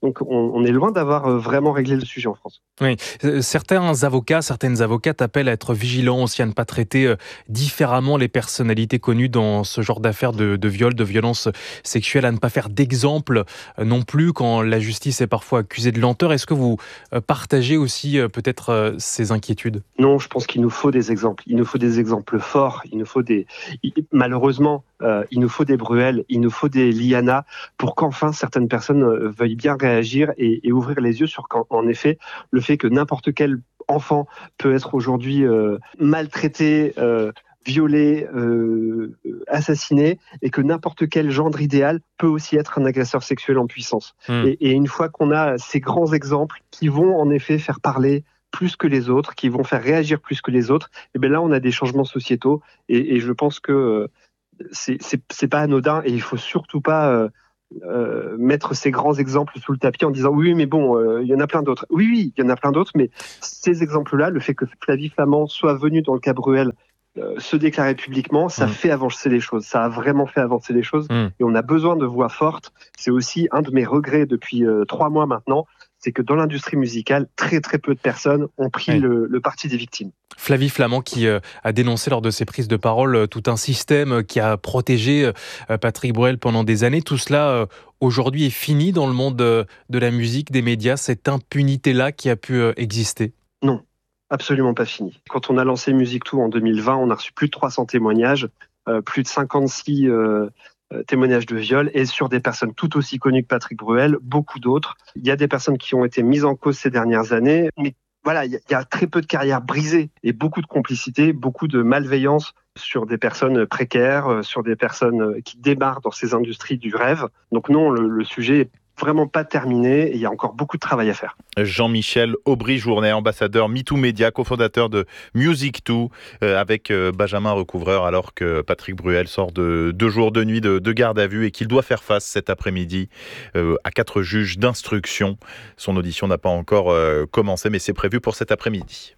Donc on, on est loin d'avoir vraiment réglé le sujet en France. Oui, certains avocats, certaines avocates appellent à être vigilants aussi, à ne pas traiter différemment les personnalités connues dans ce genre d'affaires de, de viol, de violence sexuelle, à ne pas faire d'exemple non plus quand la justice est parfois accusée de lenteur. Est-ce que vous partagez aussi peut-être ces inquiétudes ? Non, je pense qu'il nous faut des exemples. Il nous faut des exemples forts. Il nous faut des, malheureusement, euh, il nous faut des Bruel, il nous faut des Liana pour qu'enfin certaines personnes veuillent bien réagir et, et ouvrir les yeux sur qu'en en effet, le fait que n'importe quel enfant peut être aujourd'hui euh, maltraité, euh, violé, euh, assassiné, et que n'importe quel gendre idéal peut aussi être un agresseur sexuel en puissance. Mmh. Et, et une fois qu'on a ces grands exemples qui vont en effet faire parler plus que les autres, qui vont faire réagir plus que les autres, et bien là on a des changements sociétaux, et, et je pense que euh, c'est, c'est, c'est pas anodin, et il faut surtout pas euh, Euh, mettre ces grands exemples sous le tapis en disant oui mais bon il euh, y en a plein d'autres. Oui oui il y en a plein d'autres, mais ces exemples-là, le fait que Flavie Flament soit venue dans le cas Bruel euh, se déclarer publiquement, ça mmh. fait avancer les choses, ça a vraiment fait avancer les choses mmh. et on a besoin de voix fortes. C'est aussi un de mes regrets depuis euh, trois mois maintenant, c'est que dans l'industrie musicale, très très peu de personnes ont pris oui. le, le parti des victimes. Flavie Flament qui euh, a dénoncé lors de ses prises de parole euh, tout un système qui a protégé euh, Patrick Bruel pendant des années. Tout cela euh, aujourd'hui est fini dans le monde euh, de la musique, des médias, cette impunité-là qui a pu euh, exister. Non, absolument pas fini. Quand on a lancé Musique Tout en deux mille vingt, on a reçu plus de trois cents témoignages, euh, plus de cinquante-six euh, témoignages de viol, et sur des personnes tout aussi connues que Patrick Bruel, beaucoup d'autres. Il y a des personnes qui ont été mises en cause ces dernières années, mais voilà, il y a très peu de carrières brisées et beaucoup de complicité, beaucoup de malveillance sur des personnes précaires, sur des personnes qui démarrent dans ces industries du rêve. Donc non, le, le sujet est vraiment pas terminé et il y a encore beaucoup de travail à faire. Jean-Michel Aubry-Journet, ambassadeur MeToo Media, cofondateur de Musique Tout, euh, avec euh, Benjamin Recouvreur, alors que Patrick Bruel sort de deux jours de nuit de, de garde à vue et qu'il doit faire face cet après-midi euh, à quatre juges d'instruction. Son audition n'a pas encore euh, commencé, mais c'est prévu pour cet après-midi.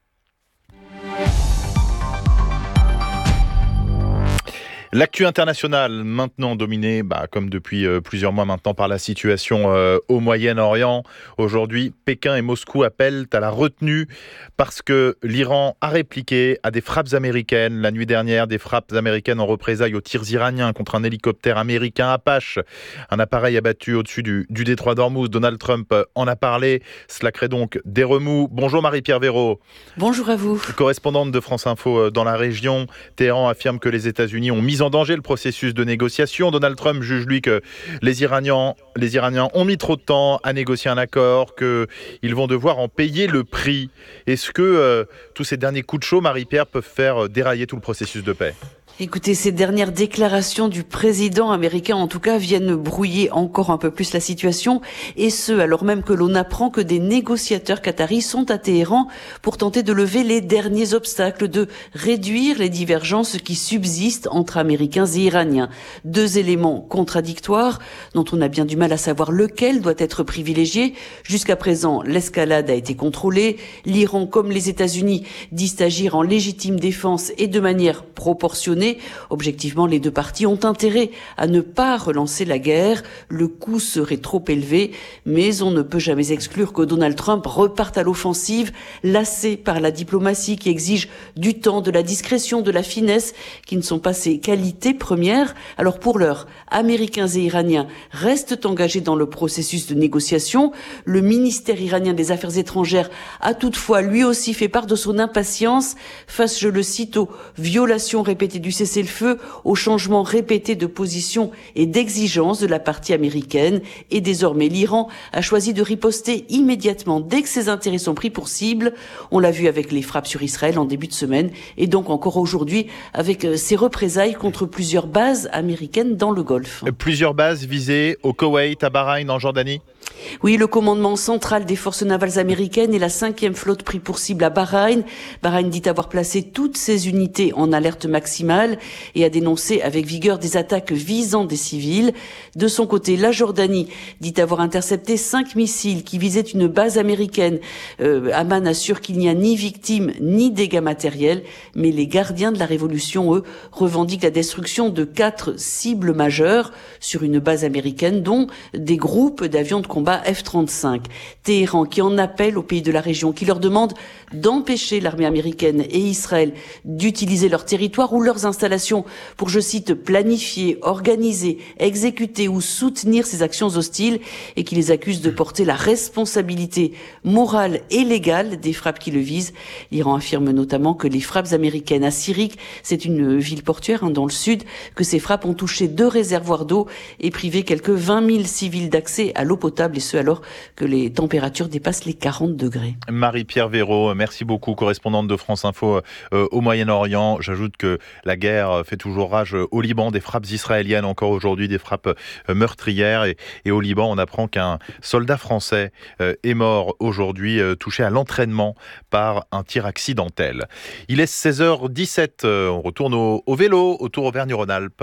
L'actu internationale, maintenant dominée, bah, comme depuis euh, plusieurs mois maintenant, par la situation euh, au Moyen-Orient. Aujourd'hui, Pékin et Moscou appellent à la retenue parce que l'Iran a répliqué à des frappes américaines. La nuit dernière, des frappes américaines en représailles aux tirs iraniens contre un hélicoptère américain Apache. Un appareil abattu au-dessus du, du détroit d'Ormuz. Donald Trump en a parlé. Cela crée donc des remous. Bonjour Marie-Pierre Véraud. Bonjour à vous. Correspondante de France Info dans la région. Téhéran affirme que les États-Unis ont mis en danger le processus de négociation. Donald Trump juge, lui, que les Iraniens, les Iraniens ont mis trop de temps à négocier un accord, qu'ils vont devoir en payer le prix. Est-ce que euh, tous ces derniers coups de chaud, Marie-Pierre, peuvent faire dérailler tout le processus de paix ? Écoutez, ces dernières déclarations du président américain, en tout cas, viennent brouiller encore un peu plus la situation, et ce, alors même que l'on apprend que des négociateurs qataris sont à Téhéran pour tenter de lever les derniers obstacles, de réduire les divergences qui subsistent entre Américains et Iraniens. Deux éléments contradictoires, dont on a bien du mal à savoir lequel doit être privilégié. Jusqu'à présent, l'escalade a été contrôlée. L'Iran, comme les États-Unis, disent agir en légitime défense et de manière proportionnée. Objectivement, les deux parties ont intérêt à ne pas relancer la guerre. Le coût serait trop élevé, mais on ne peut jamais exclure que Donald Trump reparte à l'offensive, lassé par la diplomatie qui exige du temps, de la discrétion, de la finesse, qui ne sont pas ses qualités premières. Alors pour l'heure, Américains et Iraniens restent engagés dans le processus de négociation. Le ministère iranien des Affaires étrangères a toutefois lui aussi fait part de son impatience face, je le cite, aux violations répétées du cessez-le-feu, aux changements répétés de position et d'exigence de la partie américaine. Et désormais, l'Iran a choisi de riposter immédiatement dès que ses intérêts sont pris pour cible. On l'a vu avec les frappes sur Israël en début de semaine et donc encore aujourd'hui avec ses représailles contre plusieurs bases américaines dans le Golfe. Plusieurs bases visées au Koweït, à Bahreïn, en Jordanie ? Oui, le commandement central des forces navales américaines et la cinquième flotte pris pour cible à Bahreïn. Bahreïn dit avoir placé toutes ses unités en alerte maximale et a dénoncé avec vigueur des attaques visant des civils. De son côté, la Jordanie dit avoir intercepté cinq missiles qui visaient une base américaine. Euh, Amman assure qu'il n'y a ni victimes ni dégâts matériels, mais les gardiens de la révolution, eux, revendiquent la destruction de quatre cibles majeures sur une base américaine, dont des groupes d'avions de combat combat F trente-cinq. Téhéran qui en appelle aux pays de la région, qui leur demande d'empêcher l'armée américaine et Israël d'utiliser leur territoire ou leurs installations pour, je cite, planifier, organiser, exécuter ou soutenir ces actions hostiles, et qui les accuse de porter la responsabilité morale et légale des frappes qui le visent. L'Iran affirme notamment que les frappes américaines à Sirik, c'est une ville portuaire hein, dans le sud, que ces frappes ont touché deux réservoirs d'eau et privé quelques vingt mille civils d'accès à l'eau potable, et ce alors que les températures dépassent les quarante degrés. Marie-Pierre Véraud, merci beaucoup, correspondante de France Info euh, au Moyen-Orient. J'ajoute que la guerre fait toujours rage au Liban, des frappes israéliennes encore aujourd'hui, des frappes euh, meurtrières. Et, et au Liban, on apprend qu'un soldat français euh, est mort aujourd'hui, euh, touché à l'entraînement par un tir accidentel. Il est seize heures dix-sept, euh, on retourne au, au vélo, au Tour Auvergne-Rhône-Alpes.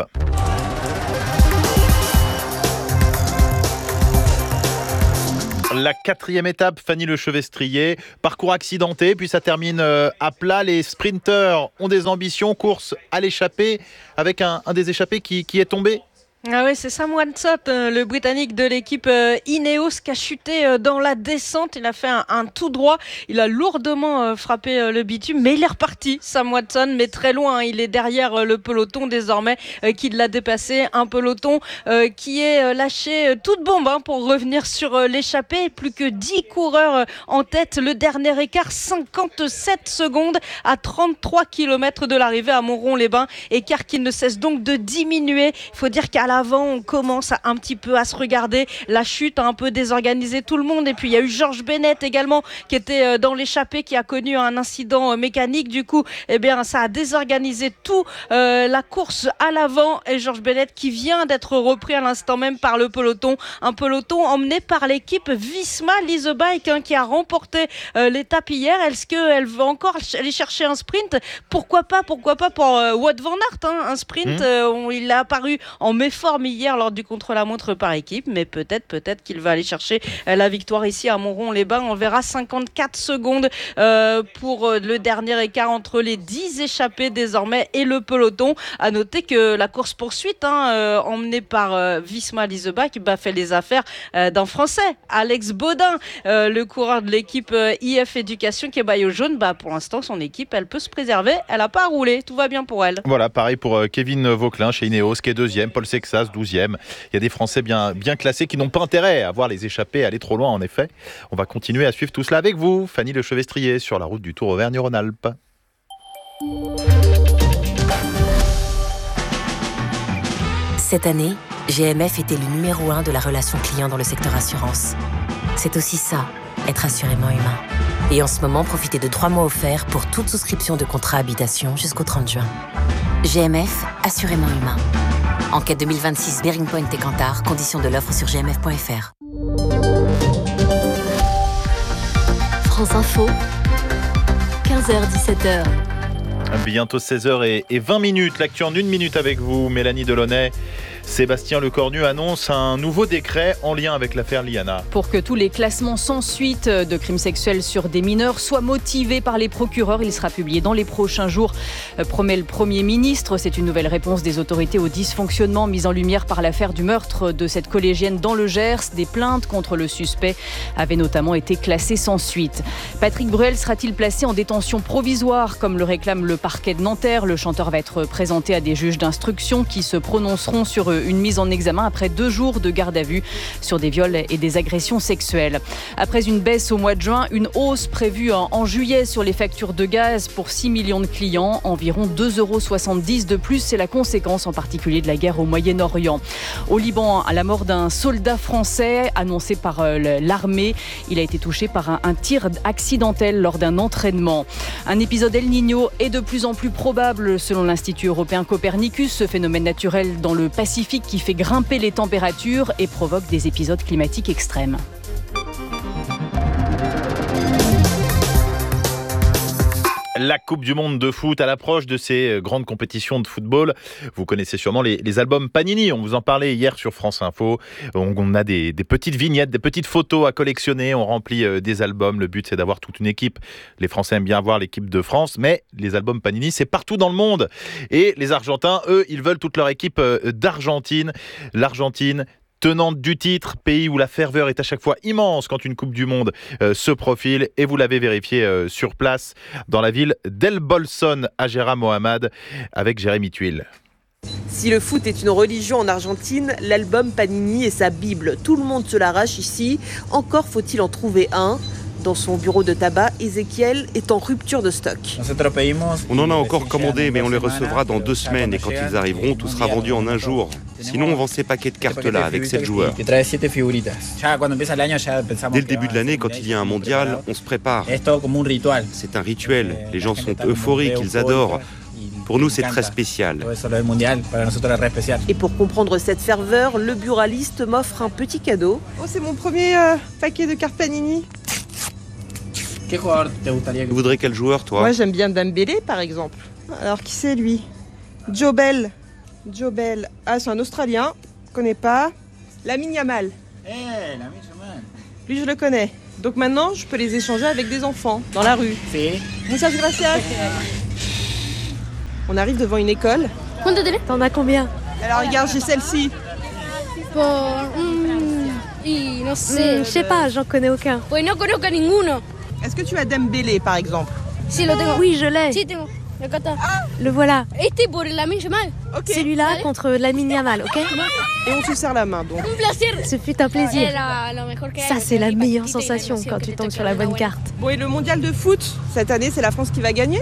La quatrième étape, Fanny Lechevestrier, parcours accidenté, puis ça termine à plat. Les sprinteurs ont des ambitions, course à l'échappée, avec un, un des échappés qui, qui est tombé. Ah oui, c'est Sam Wansop, le Britannique de l'équipe Ineos, qui a chuté dans la descente. Il a fait un, un tout droit. Il a lourdement frappé le bitume, mais il est reparti, Sam Watson, mais très loin. Il est derrière le peloton désormais, qui l'a dépassé. Un peloton qui est lâché toute bombe hein, pour revenir sur l'échappée. Plus que dix coureurs en tête. Le dernier écart, cinquante-sept secondes à trente-trois kilomètres de l'arrivée à Montron-les-Bains. Écart qui ne cesse donc de diminuer. Il faut dire qu'à l'avant, on commence à, un petit peu à se regarder. La chute a un peu désorganisé tout le monde. Et puis, il y a eu George Bennett également qui était dans l'échappée, qui a connu un incident mécanique. Du coup, eh bien, ça a désorganisé tout euh, la course à l'avant. Et George Bennett qui vient d'être repris à l'instant même par le peloton. Un peloton emmené par l'équipe Visma Lease Bike hein, qui a remporté euh, l'étape hier. Est-ce qu'elle veut encore aller chercher un sprint ? Pourquoi pas Pourquoi pas pour euh, Wout van Aert hein, un sprint, mmh. euh, on, il a apparu en méforme hier lors du contre-la-montre par équipe, mais peut-être peut-être qu'il va aller chercher la victoire ici à Montron-les-Bains. On verra cinquante-quatre secondes euh, pour le dernier écart entre les dix échappés désormais et le peloton. À noter que la course-poursuite hein, euh, emmenée par euh, Visma Lease Bike bah, fait les affaires euh, d'un Français, Alex Baudin, euh, le coureur de l'équipe euh, I F Éducation qui est maillot jaune. Bah, pour l'instant, son équipe, elle peut se préserver. Elle n'a pas à rouler. Tout va bien pour elle. Voilà, pareil pour euh, Kevin Vauquelin chez Ineos qui est deuxième, Paul Sexas douzième. Il y a des Français bien, bien classés qui n'ont pas intérêt à voir les échappés aller trop loin en effet. On va continuer à suivre tout cela avec vous, Fanny Lechevestrier, sur la route du Tour Auvergne-Rhône-Alpes. Cette année, G M F était le numéro un de la relation client dans le secteur assurance. C'est aussi ça, être assurément humain. Et en ce moment, profitez de trois mois offerts pour toute souscription de contrat habitation jusqu'au trente juin. G M F, assurément humain. Enquête deux mille vingt-six, Bearing Point et Kantar. Conditions de l'offre sur g m f point f r. France Info, quinze heures dix-sept heures. Bientôt seize heures vingt minutes. L'actu en une minute avec vous, Mélanie Delaunay. Sébastien Lecornu annonce un nouveau décret en lien avec l'affaire Liana. Pour que tous les classements sans suite de crimes sexuels sur des mineurs soient motivés par les procureurs, il sera publié dans les prochains jours, promet le Premier ministre. C'est une nouvelle réponse des autorités au dysfonctionnement mis en lumière par l'affaire du meurtre de cette collégienne dans le Gers. Des plaintes contre le suspect avaient notamment été classées sans suite. Patrick Bruel sera-t-il placé en détention provisoire comme le réclame le parquet de Nanterre? Le chanteur va être présenté à des juges d'instruction qui se prononceront sur une mise en examen après deux jours de garde à vue sur des viols et des agressions sexuelles. Après une baisse au mois de juin, une hausse prévue en, en juillet sur les factures de gaz pour six millions de clients, environ deux euros soixante-dix de plus. C'est la conséquence en particulier de la guerre au Moyen-Orient. Au Liban, à la mort d'un soldat français annoncé par euh, l'armée, il a été touché par un, un tir accidentel lors d'un entraînement. Un épisode El Niño est de plus en plus probable selon l'Institut européen Copernicus, ce phénomène naturel dans le Pacifique qui fait grimper les températures et provoque des épisodes climatiques extrêmes. La Coupe du Monde de foot à l'approche de ces grandes compétitions de football. Vous connaissez sûrement les, les albums Panini. On vous en parlait hier sur France Info. On, on a des, des petites vignettes, des petites photos à collectionner. On remplit euh, des albums. Le but, c'est d'avoir toute une équipe. Les Français aiment bien voir l'équipe de France, mais les albums Panini, c'est partout dans le monde. Et les Argentins, eux, ils veulent toute leur équipe euh, d'Argentine. L'Argentine, tenante du titre, pays où la ferveur est à chaque fois immense quand une Coupe du Monde euh, se profile, et vous l'avez vérifié euh, sur place dans la ville d'El Bolson, Ajera Mohamed, avec Jérémy Tuile. Si le foot est une religion en Argentine, l'album Panini est sa Bible. Tout le monde se l'arrache ici, encore faut-il en trouver un. Dans son bureau de tabac, Ezequiel est en rupture de stock. On en a encore commandé, mais on les recevra dans deux semaines et quand ils arriveront, tout sera vendu en un jour. Sinon, on vend ces paquets de cartes-là avec sept joueurs. Dès le début de l'année, quand il y a un mondial, on se prépare. C'est un rituel. Les gens sont euphoriques, ils adorent. Pour nous, c'est très spécial. Et pour comprendre cette ferveur, le buraliste m'offre un petit cadeau. Oh, c'est mon premier euh, paquet de cartes Panini. Tu voudrais quel joueur, toi? Moi, j'aime bien Dembélé, par exemple. Alors, qui c'est, lui? Joe Bell. Joe Bell. Ah, c'est un Australien. Je connais pas. Lamine Yamal. Eh, Lamine Yamal. Lui, je le connais. Donc maintenant, je peux les échanger avec des enfants, dans la rue. Si. Muchas gracias. On arrive devant une école. T'en as combien? Alors, regarde, j'ai celle-ci. Por... Mm, y no sé. Je sais pas, j'en connais aucun. Pues no conozco ninguno. Est-ce que tu as Dembélé, par exemple? Si, lo tengo. Oui, je l'ai. Si, tengo. Acá está. Le voilà. Este por Lamine Yamal. Ok. Celui-là Vale. contre Lamine Yamal, ok? Et on se serre la main, donc. Un placer. Ce fut un plaisir. Era lo mejor que Ça, hay. c'est la meilleure Partita y la sensation emoción quand que tu te tombes toca sur la una bonne buena. carte. Bon, et le mondial de foot, cette année, c'est la France qui va gagner?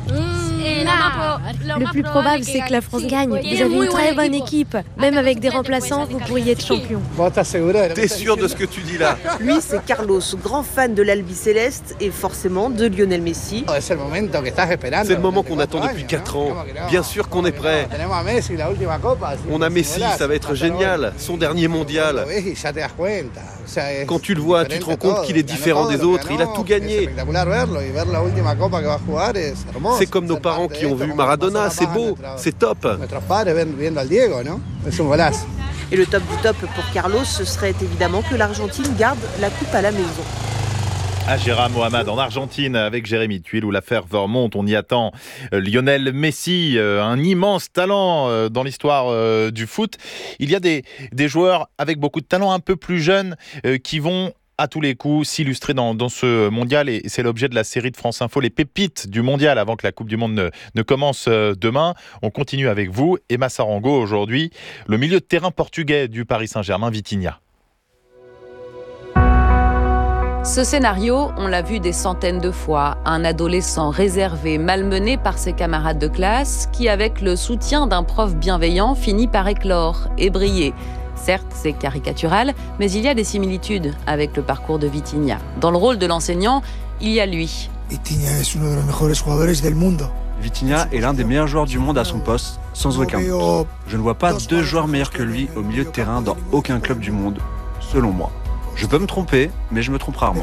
Le plus probable, c'est que la France gagne. Vous avez une très bonne équipe. Même avec des remplaçants, vous pourriez être champion. T'es sûr de ce que tu dis là? Lui, c'est Carlos, grand fan de l'Albi Céleste et forcément de Lionel Messi. C'est le moment qu'on attend depuis quatre ans. Bien sûr qu'on est prêt. On a Messi, ça va être génial. Son dernier mondial. Quand tu le vois, tu te rends compte qu'il est différent des autres. Il a tout gagné. C'est comme nos parents qui ont vu Maradona. C'est beau, c'est top. Et le top du top pour Carlos, ce serait évidemment que l'Argentine garde la coupe à la maison. Ajera Mohamed en Argentine avec Jérémy Tuile où la ferveur monte, on y attend. Lionel Messi, un immense talent dans l'histoire du foot. Il y a des, des joueurs avec beaucoup de talent un peu plus jeunes qui vont à tous les coups s'illustrer dans, dans ce mondial et c'est l'objet de la série de France Info, les pépites du mondial avant que la Coupe du Monde ne, ne commence demain. On continue avec vous, Emma Sarango aujourd'hui, le milieu de terrain portugais du Paris Saint-Germain, Vitinha. Ce scénario, on l'a vu des centaines de fois. Un adolescent réservé, malmené par ses camarades de classe, qui, avec le soutien d'un prof bienveillant, finit par éclore et briller. Certes, c'est caricatural, mais il y a des similitudes avec le parcours de Vitinha. Dans le rôle de l'enseignant, il y a lui. Vitinha est uno de los mejores jugadores del mundo. Vitinha est l'un des meilleurs joueurs du monde à son poste, sans aucun doute. Je ne vois pas deux joueurs meilleurs que lui au milieu de terrain dans aucun club du monde, selon moi. Je peux me tromper, mais je me trompe rarement.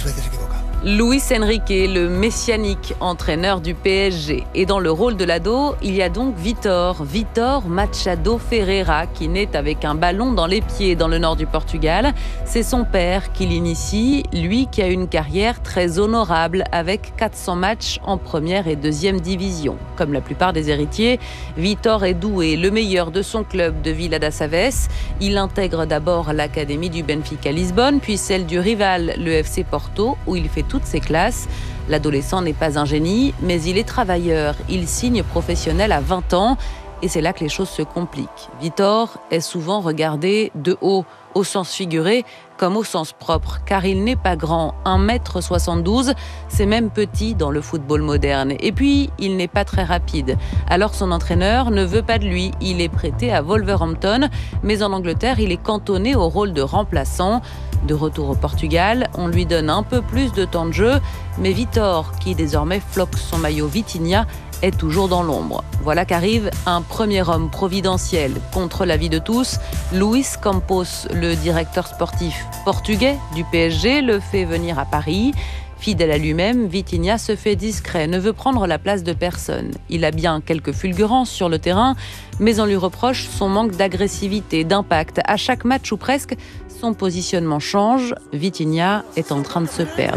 Luis Enrique, le messianique entraîneur du P S G. Et dans le rôle de l'ado, il y a donc Vitor, Vitor Machado Ferreira, qui naît avec un ballon dans les pieds dans le nord du Portugal. C'est son père qui l'initie, lui qui a une carrière très honorable avec quatre cents matchs en première et deuxième division. Comme la plupart des héritiers, Vitor est doué, le meilleur de son club de Vila das Aves. Il intègre d'abord l'académie du Benfica Lisbonne, puis celle du rival, le F C Porto, où il fait toutes ses classes. L'adolescent n'est pas un génie, mais il est travailleur. Il signe professionnel à vingt ans et c'est là que les choses se compliquent. Vitor est souvent regardé de haut, au sens figuré comme au sens propre, car il n'est pas grand, un mètre soixante-douze, c'est même petit dans le football moderne. Et puis, il n'est pas très rapide. Alors son entraîneur ne veut pas de lui, il est prêté à Wolverhampton, mais en Angleterre, il est cantonné au rôle de remplaçant. De retour au Portugal, on lui donne un peu plus de temps de jeu, mais Vitor, qui désormais floque son maillot Vitinha, est toujours dans l'ombre. Voilà qu'arrive un premier homme providentiel contre l'avis de tous. Luis Campos, le directeur sportif portugais du P S G, le fait venir à Paris. Fidèle à lui-même, Vitinha se fait discret, ne veut prendre la place de personne. Il a bien quelques fulgurances sur le terrain, mais on lui reproche son manque d'agressivité, d'impact. À chaque match ou presque, son positionnement change. Vitinha est en train de se perdre.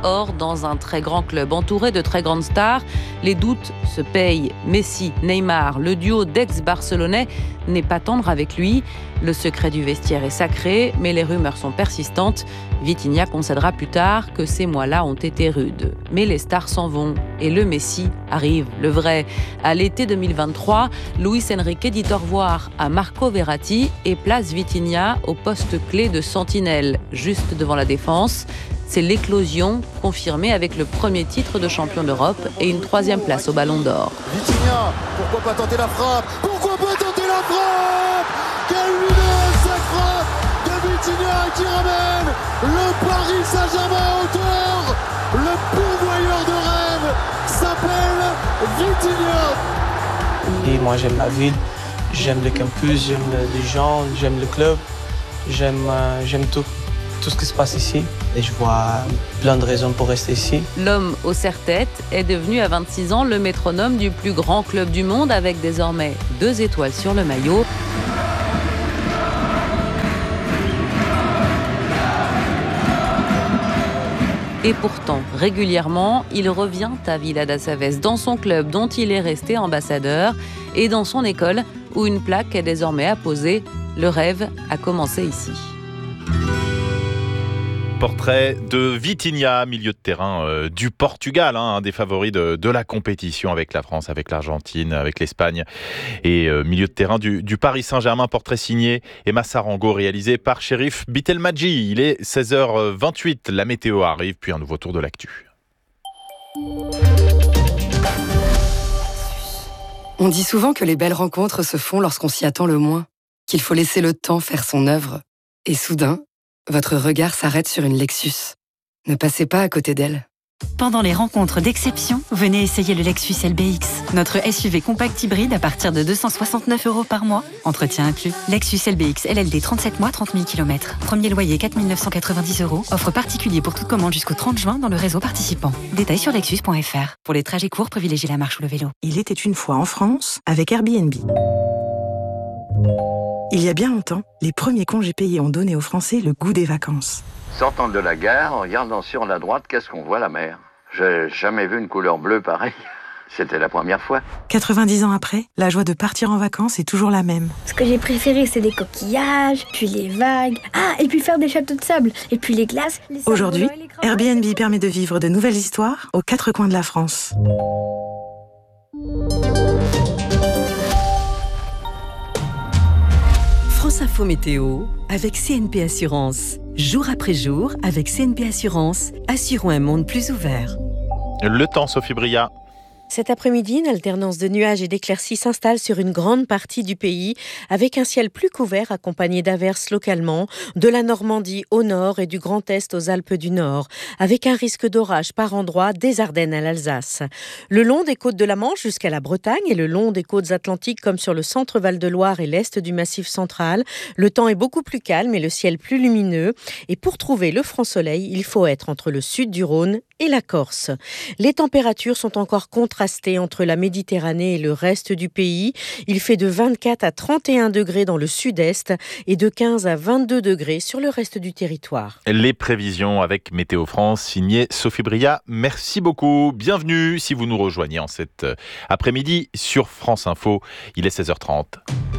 Or, dans un très grand club entouré de très grandes stars, les doutes se payent. Messi, Neymar, le duo d'ex-barcelonais n'est pas tendre avec lui. Le secret du vestiaire est sacré, mais les rumeurs sont persistantes. Vitinha concédera plus tard que ces mois-là ont été rudes. Mais les stars s'en vont et le Messi arrive, le vrai. À l'été deux mille vingt-trois, Luis Enrique dit au revoir à Marco Verratti et place Vitinha au poste clé de sentinelle, juste devant la défense. C'est l'éclosion confirmée avec le premier titre de champion d'Europe et une troisième place au Ballon d'Or. Vitinha, pourquoi pas tenter la frappe? Pourquoi pas tenter la frappe? Quelle lumineuse cette frappe de Vitinha qui ramène le Paris Saint-Germain à hauteur. Le pourvoyeur de rêve s'appelle Vitinha. Et moi j'aime la ville, j'aime le campus, j'aime les gens, j'aime le club, j'aime, euh, j'aime tout. tout ce qui se passe ici et je vois plein de raisons pour rester ici. L'homme au serre-tête est devenu à vingt-six ans le métronome du plus grand club du monde avec désormais deux étoiles sur le maillot. Et pourtant, régulièrement, il revient à Vila das Aves, dans son club dont il est resté ambassadeur et dans son école où une plaque est désormais apposée. Le rêve a commencé ici. Portrait de Vitinha, milieu de terrain euh, du Portugal, hein, un des favoris de, de la compétition avec la France, avec l'Argentine, avec l'Espagne. Et euh, milieu de terrain du, du Paris Saint-Germain, portrait signé Emma Sarango, réalisé par Chérif Bitelmadji. Il est seize heures vingt-huit, la météo arrive, puis un nouveau tour de l'actu. On dit souvent que les belles rencontres se font lorsqu'on s'y attend le moins, qu'il faut laisser le temps faire son œuvre. Et soudain, votre regard s'arrête sur une Lexus. Ne passez pas à côté d'elle. Pendant les rencontres d'exception, venez essayer le Lexus L B X. Notre S U V compact hybride à partir de deux cent soixante-neuf euros par mois. Entretien inclus. Lexus L B X L L D trente-sept mois, trente mille kilomètres. Premier loyer quatre mille neuf cent quatre-vingt-dix euros. Offre particulier pour toute commande jusqu'au trente juin dans le réseau participant. Détails sur lexus point f r. Pour les trajets courts, privilégiez la marche ou le vélo. Il était une fois en France avec Airbnb. Il y a bien longtemps, les premiers congés payés ont donné aux Français le goût des vacances. Sortant de la gare, en regardant sur la droite, qu'est-ce qu'on voit? La mer. J'ai jamais vu une couleur bleue pareille. C'était la première fois. quatre-vingt-dix ans après, la joie de partir en vacances est toujours la même. Ce que j'ai préféré, c'est les coquillages, puis les vagues. Ah, et puis faire des châteaux de sable, et puis les glaces. Les Aujourd'hui, les Airbnb permet de vivre de nouvelles histoires aux quatre coins de la France. France Info Météo avec C N P Assurance. Jour après jour, avec C N P Assurance, assurons un monde plus ouvert. Le temps, Sophie Bria. Cet après-midi, une alternance de nuages et d'éclaircies s'installe sur une grande partie du pays, avec un ciel plus couvert accompagné d'averses localement, de la Normandie au nord et du Grand Est aux Alpes du Nord, avec un risque d'orage par endroits des Ardennes à l'Alsace. Le long des côtes de la Manche jusqu'à la Bretagne et le long des côtes atlantiques comme sur le centre Val-de-Loire et l'est du Massif central, le temps est beaucoup plus calme et le ciel plus lumineux. Et pour trouver le franc soleil, il faut être entre le sud du Rhône et la Corse. Les températures sont encore contrastées entre la Méditerranée et le reste du pays. Il fait de vingt-quatre à trente et un degrés dans le sud-est et de quinze à vingt-deux degrés sur le reste du territoire. Les prévisions avec Météo France, signé Sophie Bria. Merci beaucoup. Bienvenue si vous nous rejoignez en cet après-midi sur France Info. Il est seize heures trente.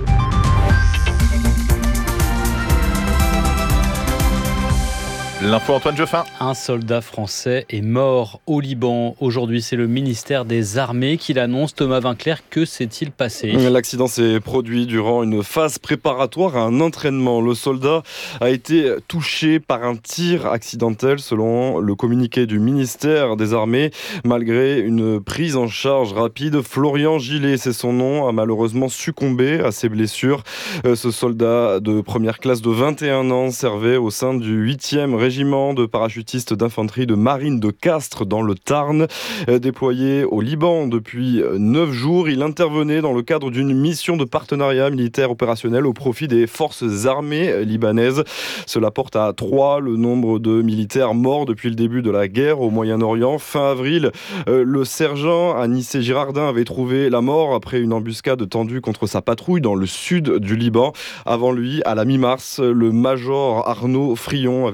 L'info Antoine Geoffin. Un soldat français est mort au Liban. Aujourd'hui, c'est le ministère des Armées qui l'annonce. Thomas Vinclair, que s'est-il passé ? L'accident s'est produit durant une phase préparatoire à un entraînement. Le soldat a été touché par un tir accidentel selon le communiqué du ministère des Armées. Malgré une prise en charge rapide, Florian Gillet, c'est son nom, a malheureusement succombé à ses blessures. Ce soldat de première classe de vingt et un ans servait au sein du huitième régiment de parachutistes d'infanterie de marine de Castres dans le Tarn. Déployé au Liban depuis neuf jours, il intervenait dans le cadre d'une mission de partenariat militaire opérationnel au profit des forces armées libanaises. Cela porte à trois le nombre de militaires morts depuis le début de la guerre au Moyen-Orient. Fin avril, le sergent Anissé Girardin avait trouvé la mort après une embuscade tendue contre sa patrouille dans le sud du Liban. Avant lui, à la mi-mars, le major Arnaud Frion avait été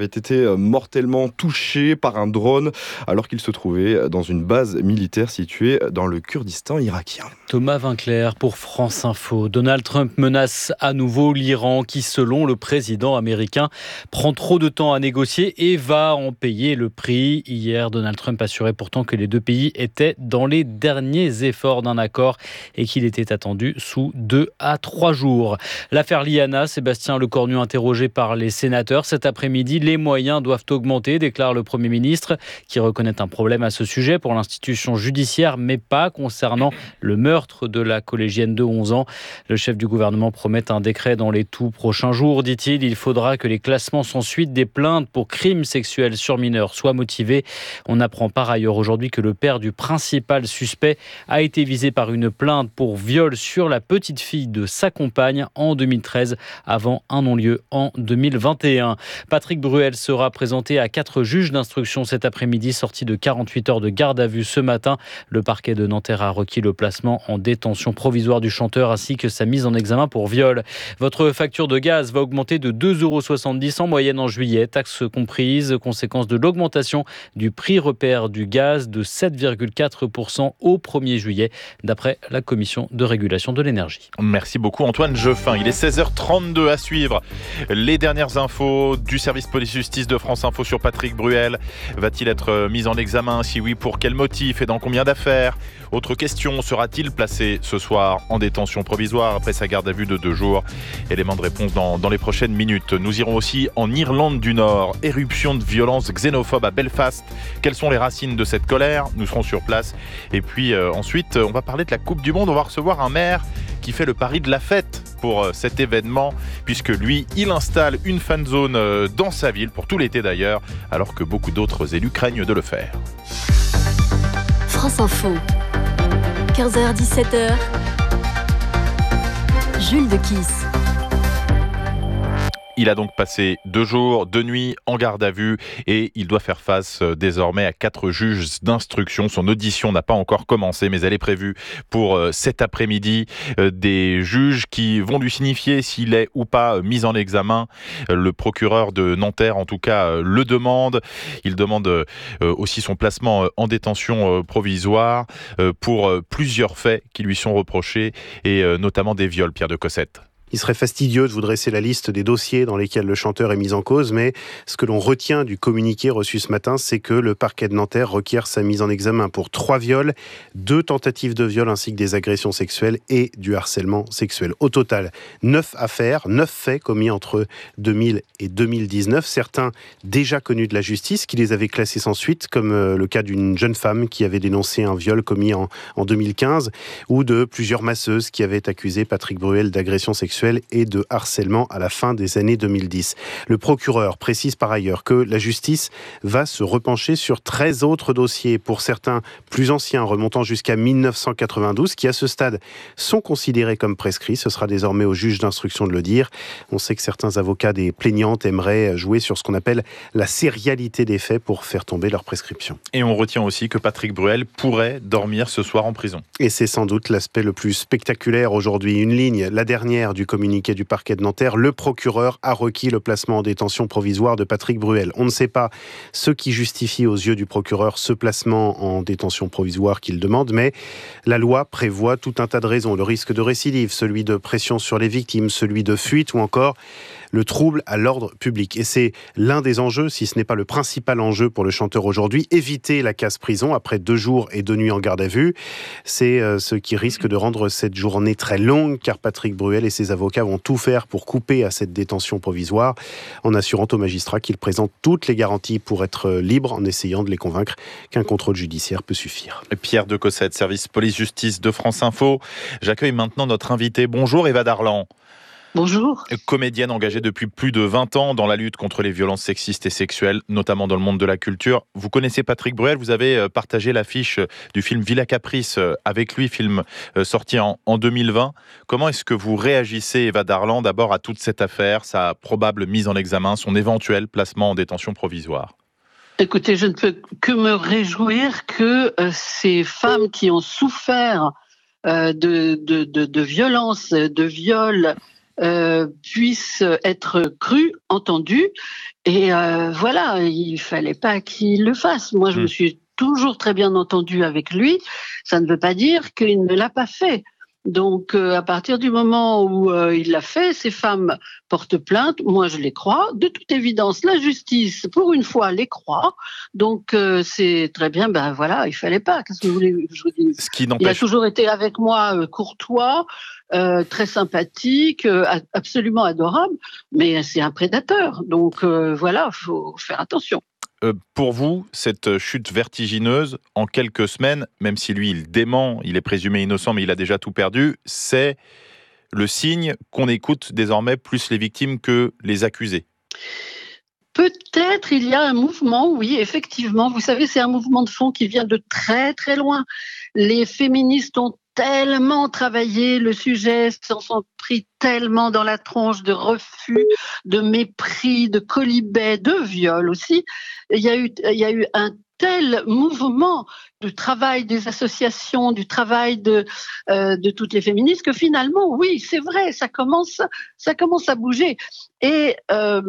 mortellement touché par un drone alors qu'il se trouvait dans une base militaire située dans le Kurdistan irakien. Thomas Vinclair pour France Info. Donald Trump menace à nouveau l'Iran qui, selon le président américain, prend trop de temps à négocier et va en payer le prix. Hier, Donald Trump assurait pourtant que les deux pays étaient dans les derniers efforts d'un accord et qu'il était attendu sous deux à trois jours. L'affaire Liana, Sébastien Lecornu interrogé par les sénateurs cet après-midi. Les moyens doivent augmenter, déclare le Premier ministre, qui reconnaît un problème à ce sujet pour l'institution judiciaire, mais pas concernant le meurtre de la collégienne de onze ans. Le chef du gouvernement promet un décret dans les tout prochains jours, dit-il. Il faudra que les classements sans suite des plaintes pour crimes sexuels sur mineurs soient motivés. On apprend par ailleurs aujourd'hui que le père du principal suspect a été visé par une plainte pour viol sur la petite fille de sa compagne en deux mille treize, avant un non-lieu en deux mille vingt et un. Patrick Bruel sera présenté à quatre juges d'instruction cet après-midi, sorti de quarante-huit heures de garde à vue ce matin. Le parquet de Nanterre a requis le placement en détention provisoire du chanteur ainsi que sa mise en examen pour viol. Votre facture de gaz va augmenter de deux euros soixante-dix en moyenne en juillet, taxes comprises, conséquence de l'augmentation du prix repère du gaz de sept virgule quatre pour cent au premier juillet, d'après la Commission de régulation de l'énergie. Merci beaucoup Antoine Jeffin. Il est seize heures trente-deux à suivre. Les dernières infos du service police-justice de France Info sur Patrick Bruel. Va-t-il être mis en examen? Si oui, pour quel motif et dans combien d'affaires? Autre question, sera-t-il placé ce soir en détention provisoire après sa garde à vue de deux jours? Élément de réponse dans, dans les prochaines minutes. Nous irons aussi en Irlande du Nord. Éruption de violence xénophobe à Belfast. Quelles sont les racines de cette colère? Nous serons sur place. Et puis euh, ensuite, on va parler de la Coupe du Monde. On va recevoir un maire qui fait le pari de la fête pour euh, cet événement, puisque lui, il installe une fan zone euh, dans sa ville, pour tout l'été d'ailleurs, alors que beaucoup d'autres élus craignent de le faire. France Info, quinze heures dix-sept heures, Jules de Kiss. Il a donc passé deux jours, deux nuits en garde à vue et il doit faire face désormais à quatre juges d'instruction. Son audition n'a pas encore commencé, mais elle est prévue pour cet après-midi. Des juges qui vont lui signifier s'il est ou pas mis en examen. Le procureur de Nanterre, en tout cas, le demande. Il demande aussi son placement en détention provisoire pour plusieurs faits qui lui sont reprochés et notamment des viols, Pierre de Cossette. Il serait fastidieux de vous dresser la liste des dossiers dans lesquels le chanteur est mis en cause, mais ce que l'on retient du communiqué reçu ce matin, c'est que le parquet de Nanterre requiert sa mise en examen pour trois viols, deux tentatives de viol ainsi que des agressions sexuelles et du harcèlement sexuel. Au total, neuf affaires, neuf faits commis entre deux mille et deux mille dix-neuf, certains déjà connus de la justice qui les avaient classés sans suite, comme le cas d'une jeune femme qui avait dénoncé un viol commis en, en deux mille quinze, ou de plusieurs masseuses qui avaient accusé Patrick Bruel d'agression sexuelle et de harcèlement à la fin des années deux mille dix. Le procureur précise par ailleurs que la justice va se repencher sur treize autres dossiers, pour certains plus anciens, remontant jusqu'à mille neuf cent quatre-vingt-douze, qui à ce stade sont considérés comme prescrits. Ce sera désormais au juge d'instruction de le dire. On sait que certains avocats des plaignantes aimeraient jouer sur ce qu'on appelle la sérialité des faits pour faire tomber leur prescription. Et on retient aussi que Patrick Bruel pourrait dormir ce soir en prison. Et c'est sans doute l'aspect le plus spectaculaire aujourd'hui. Une ligne, la dernière du communiqué du parquet de Nanterre, le procureur a requis le placement en détention provisoire de Patrick Bruel. On ne sait pas ce qui justifie aux yeux du procureur ce placement en détention provisoire qu'il demande, mais la loi prévoit tout un tas de raisons. Le risque de récidive, celui de pression sur les victimes, celui de fuite ou encore le trouble à l'ordre public. Et c'est l'un des enjeux, si ce n'est pas le principal enjeu pour le chanteur aujourd'hui, éviter la casse-prison après deux jours et deux nuits en garde à vue. C'est euh, ce qui risque de rendre cette journée très longue, car Patrick Bruel et ses avocats vont tout faire pour couper à cette détention provisoire, en assurant aux magistrats qu'ils présentent toutes les garanties pour être libres, en essayant de les convaincre qu'un contrôle judiciaire peut suffire. Pierre de Cossette, service police-justice de France Info. J'accueille maintenant notre invité. Bonjour Eva Darlan. Bonjour. Comédienne engagée depuis plus de vingt ans dans la lutte contre les violences sexistes et sexuelles, notamment dans le monde de la culture. Vous connaissez Patrick Bruel, vous avez partagé l'affiche du film Villa Caprice avec lui, film sorti en, en deux mille vingt. Comment est-ce que vous réagissez, Eva Darlan, d'abord à toute cette affaire, sa probable mise en examen, son éventuel placement en détention provisoire ? Écoutez, je ne peux que me réjouir que euh, ces femmes qui ont souffert euh, de, de, de, de violences, de viols, euh, puisse être cru, entendu. Et euh, voilà, il fallait pas qu'il le fasse. Moi, je mmh. me suis toujours très bien entendue avec lui. Ça ne veut pas dire qu'il ne l'a pas fait. Donc, euh, à partir du moment où euh, il l'a fait, ces femmes portent plainte. Moi, je les crois. De toute évidence, la justice, pour une fois, les croit. Donc, euh, c'est très bien. Ben voilà, il fallait pas. Qu'est-ce que vous voulez que je vous dise ? Ce qui n'empêche... Il a toujours été avec moi euh, courtois, euh, très sympathique, euh, absolument adorable. Mais c'est un prédateur. Donc euh, voilà, faut faire attention. Euh, pour vous, cette chute vertigineuse, en quelques semaines, même si lui, il dément, il est présumé innocent, mais il a déjà tout perdu, c'est le signe qu'on écoute désormais plus les victimes que les accusés. Peut-être il y a un mouvement, oui, effectivement. Vous savez, c'est un mouvement de fond qui vient de très, très loin. Les féministes ont tellement travaillé le sujet, s'en sont pris tellement dans la tronche de refus, de mépris, de colibets, de viol aussi. Il y a eu, il y a eu un tel mouvement du travail des associations, du travail de, euh, de toutes les féministes que finalement, oui, c'est vrai, ça commence, ça commence à bouger. Et euh,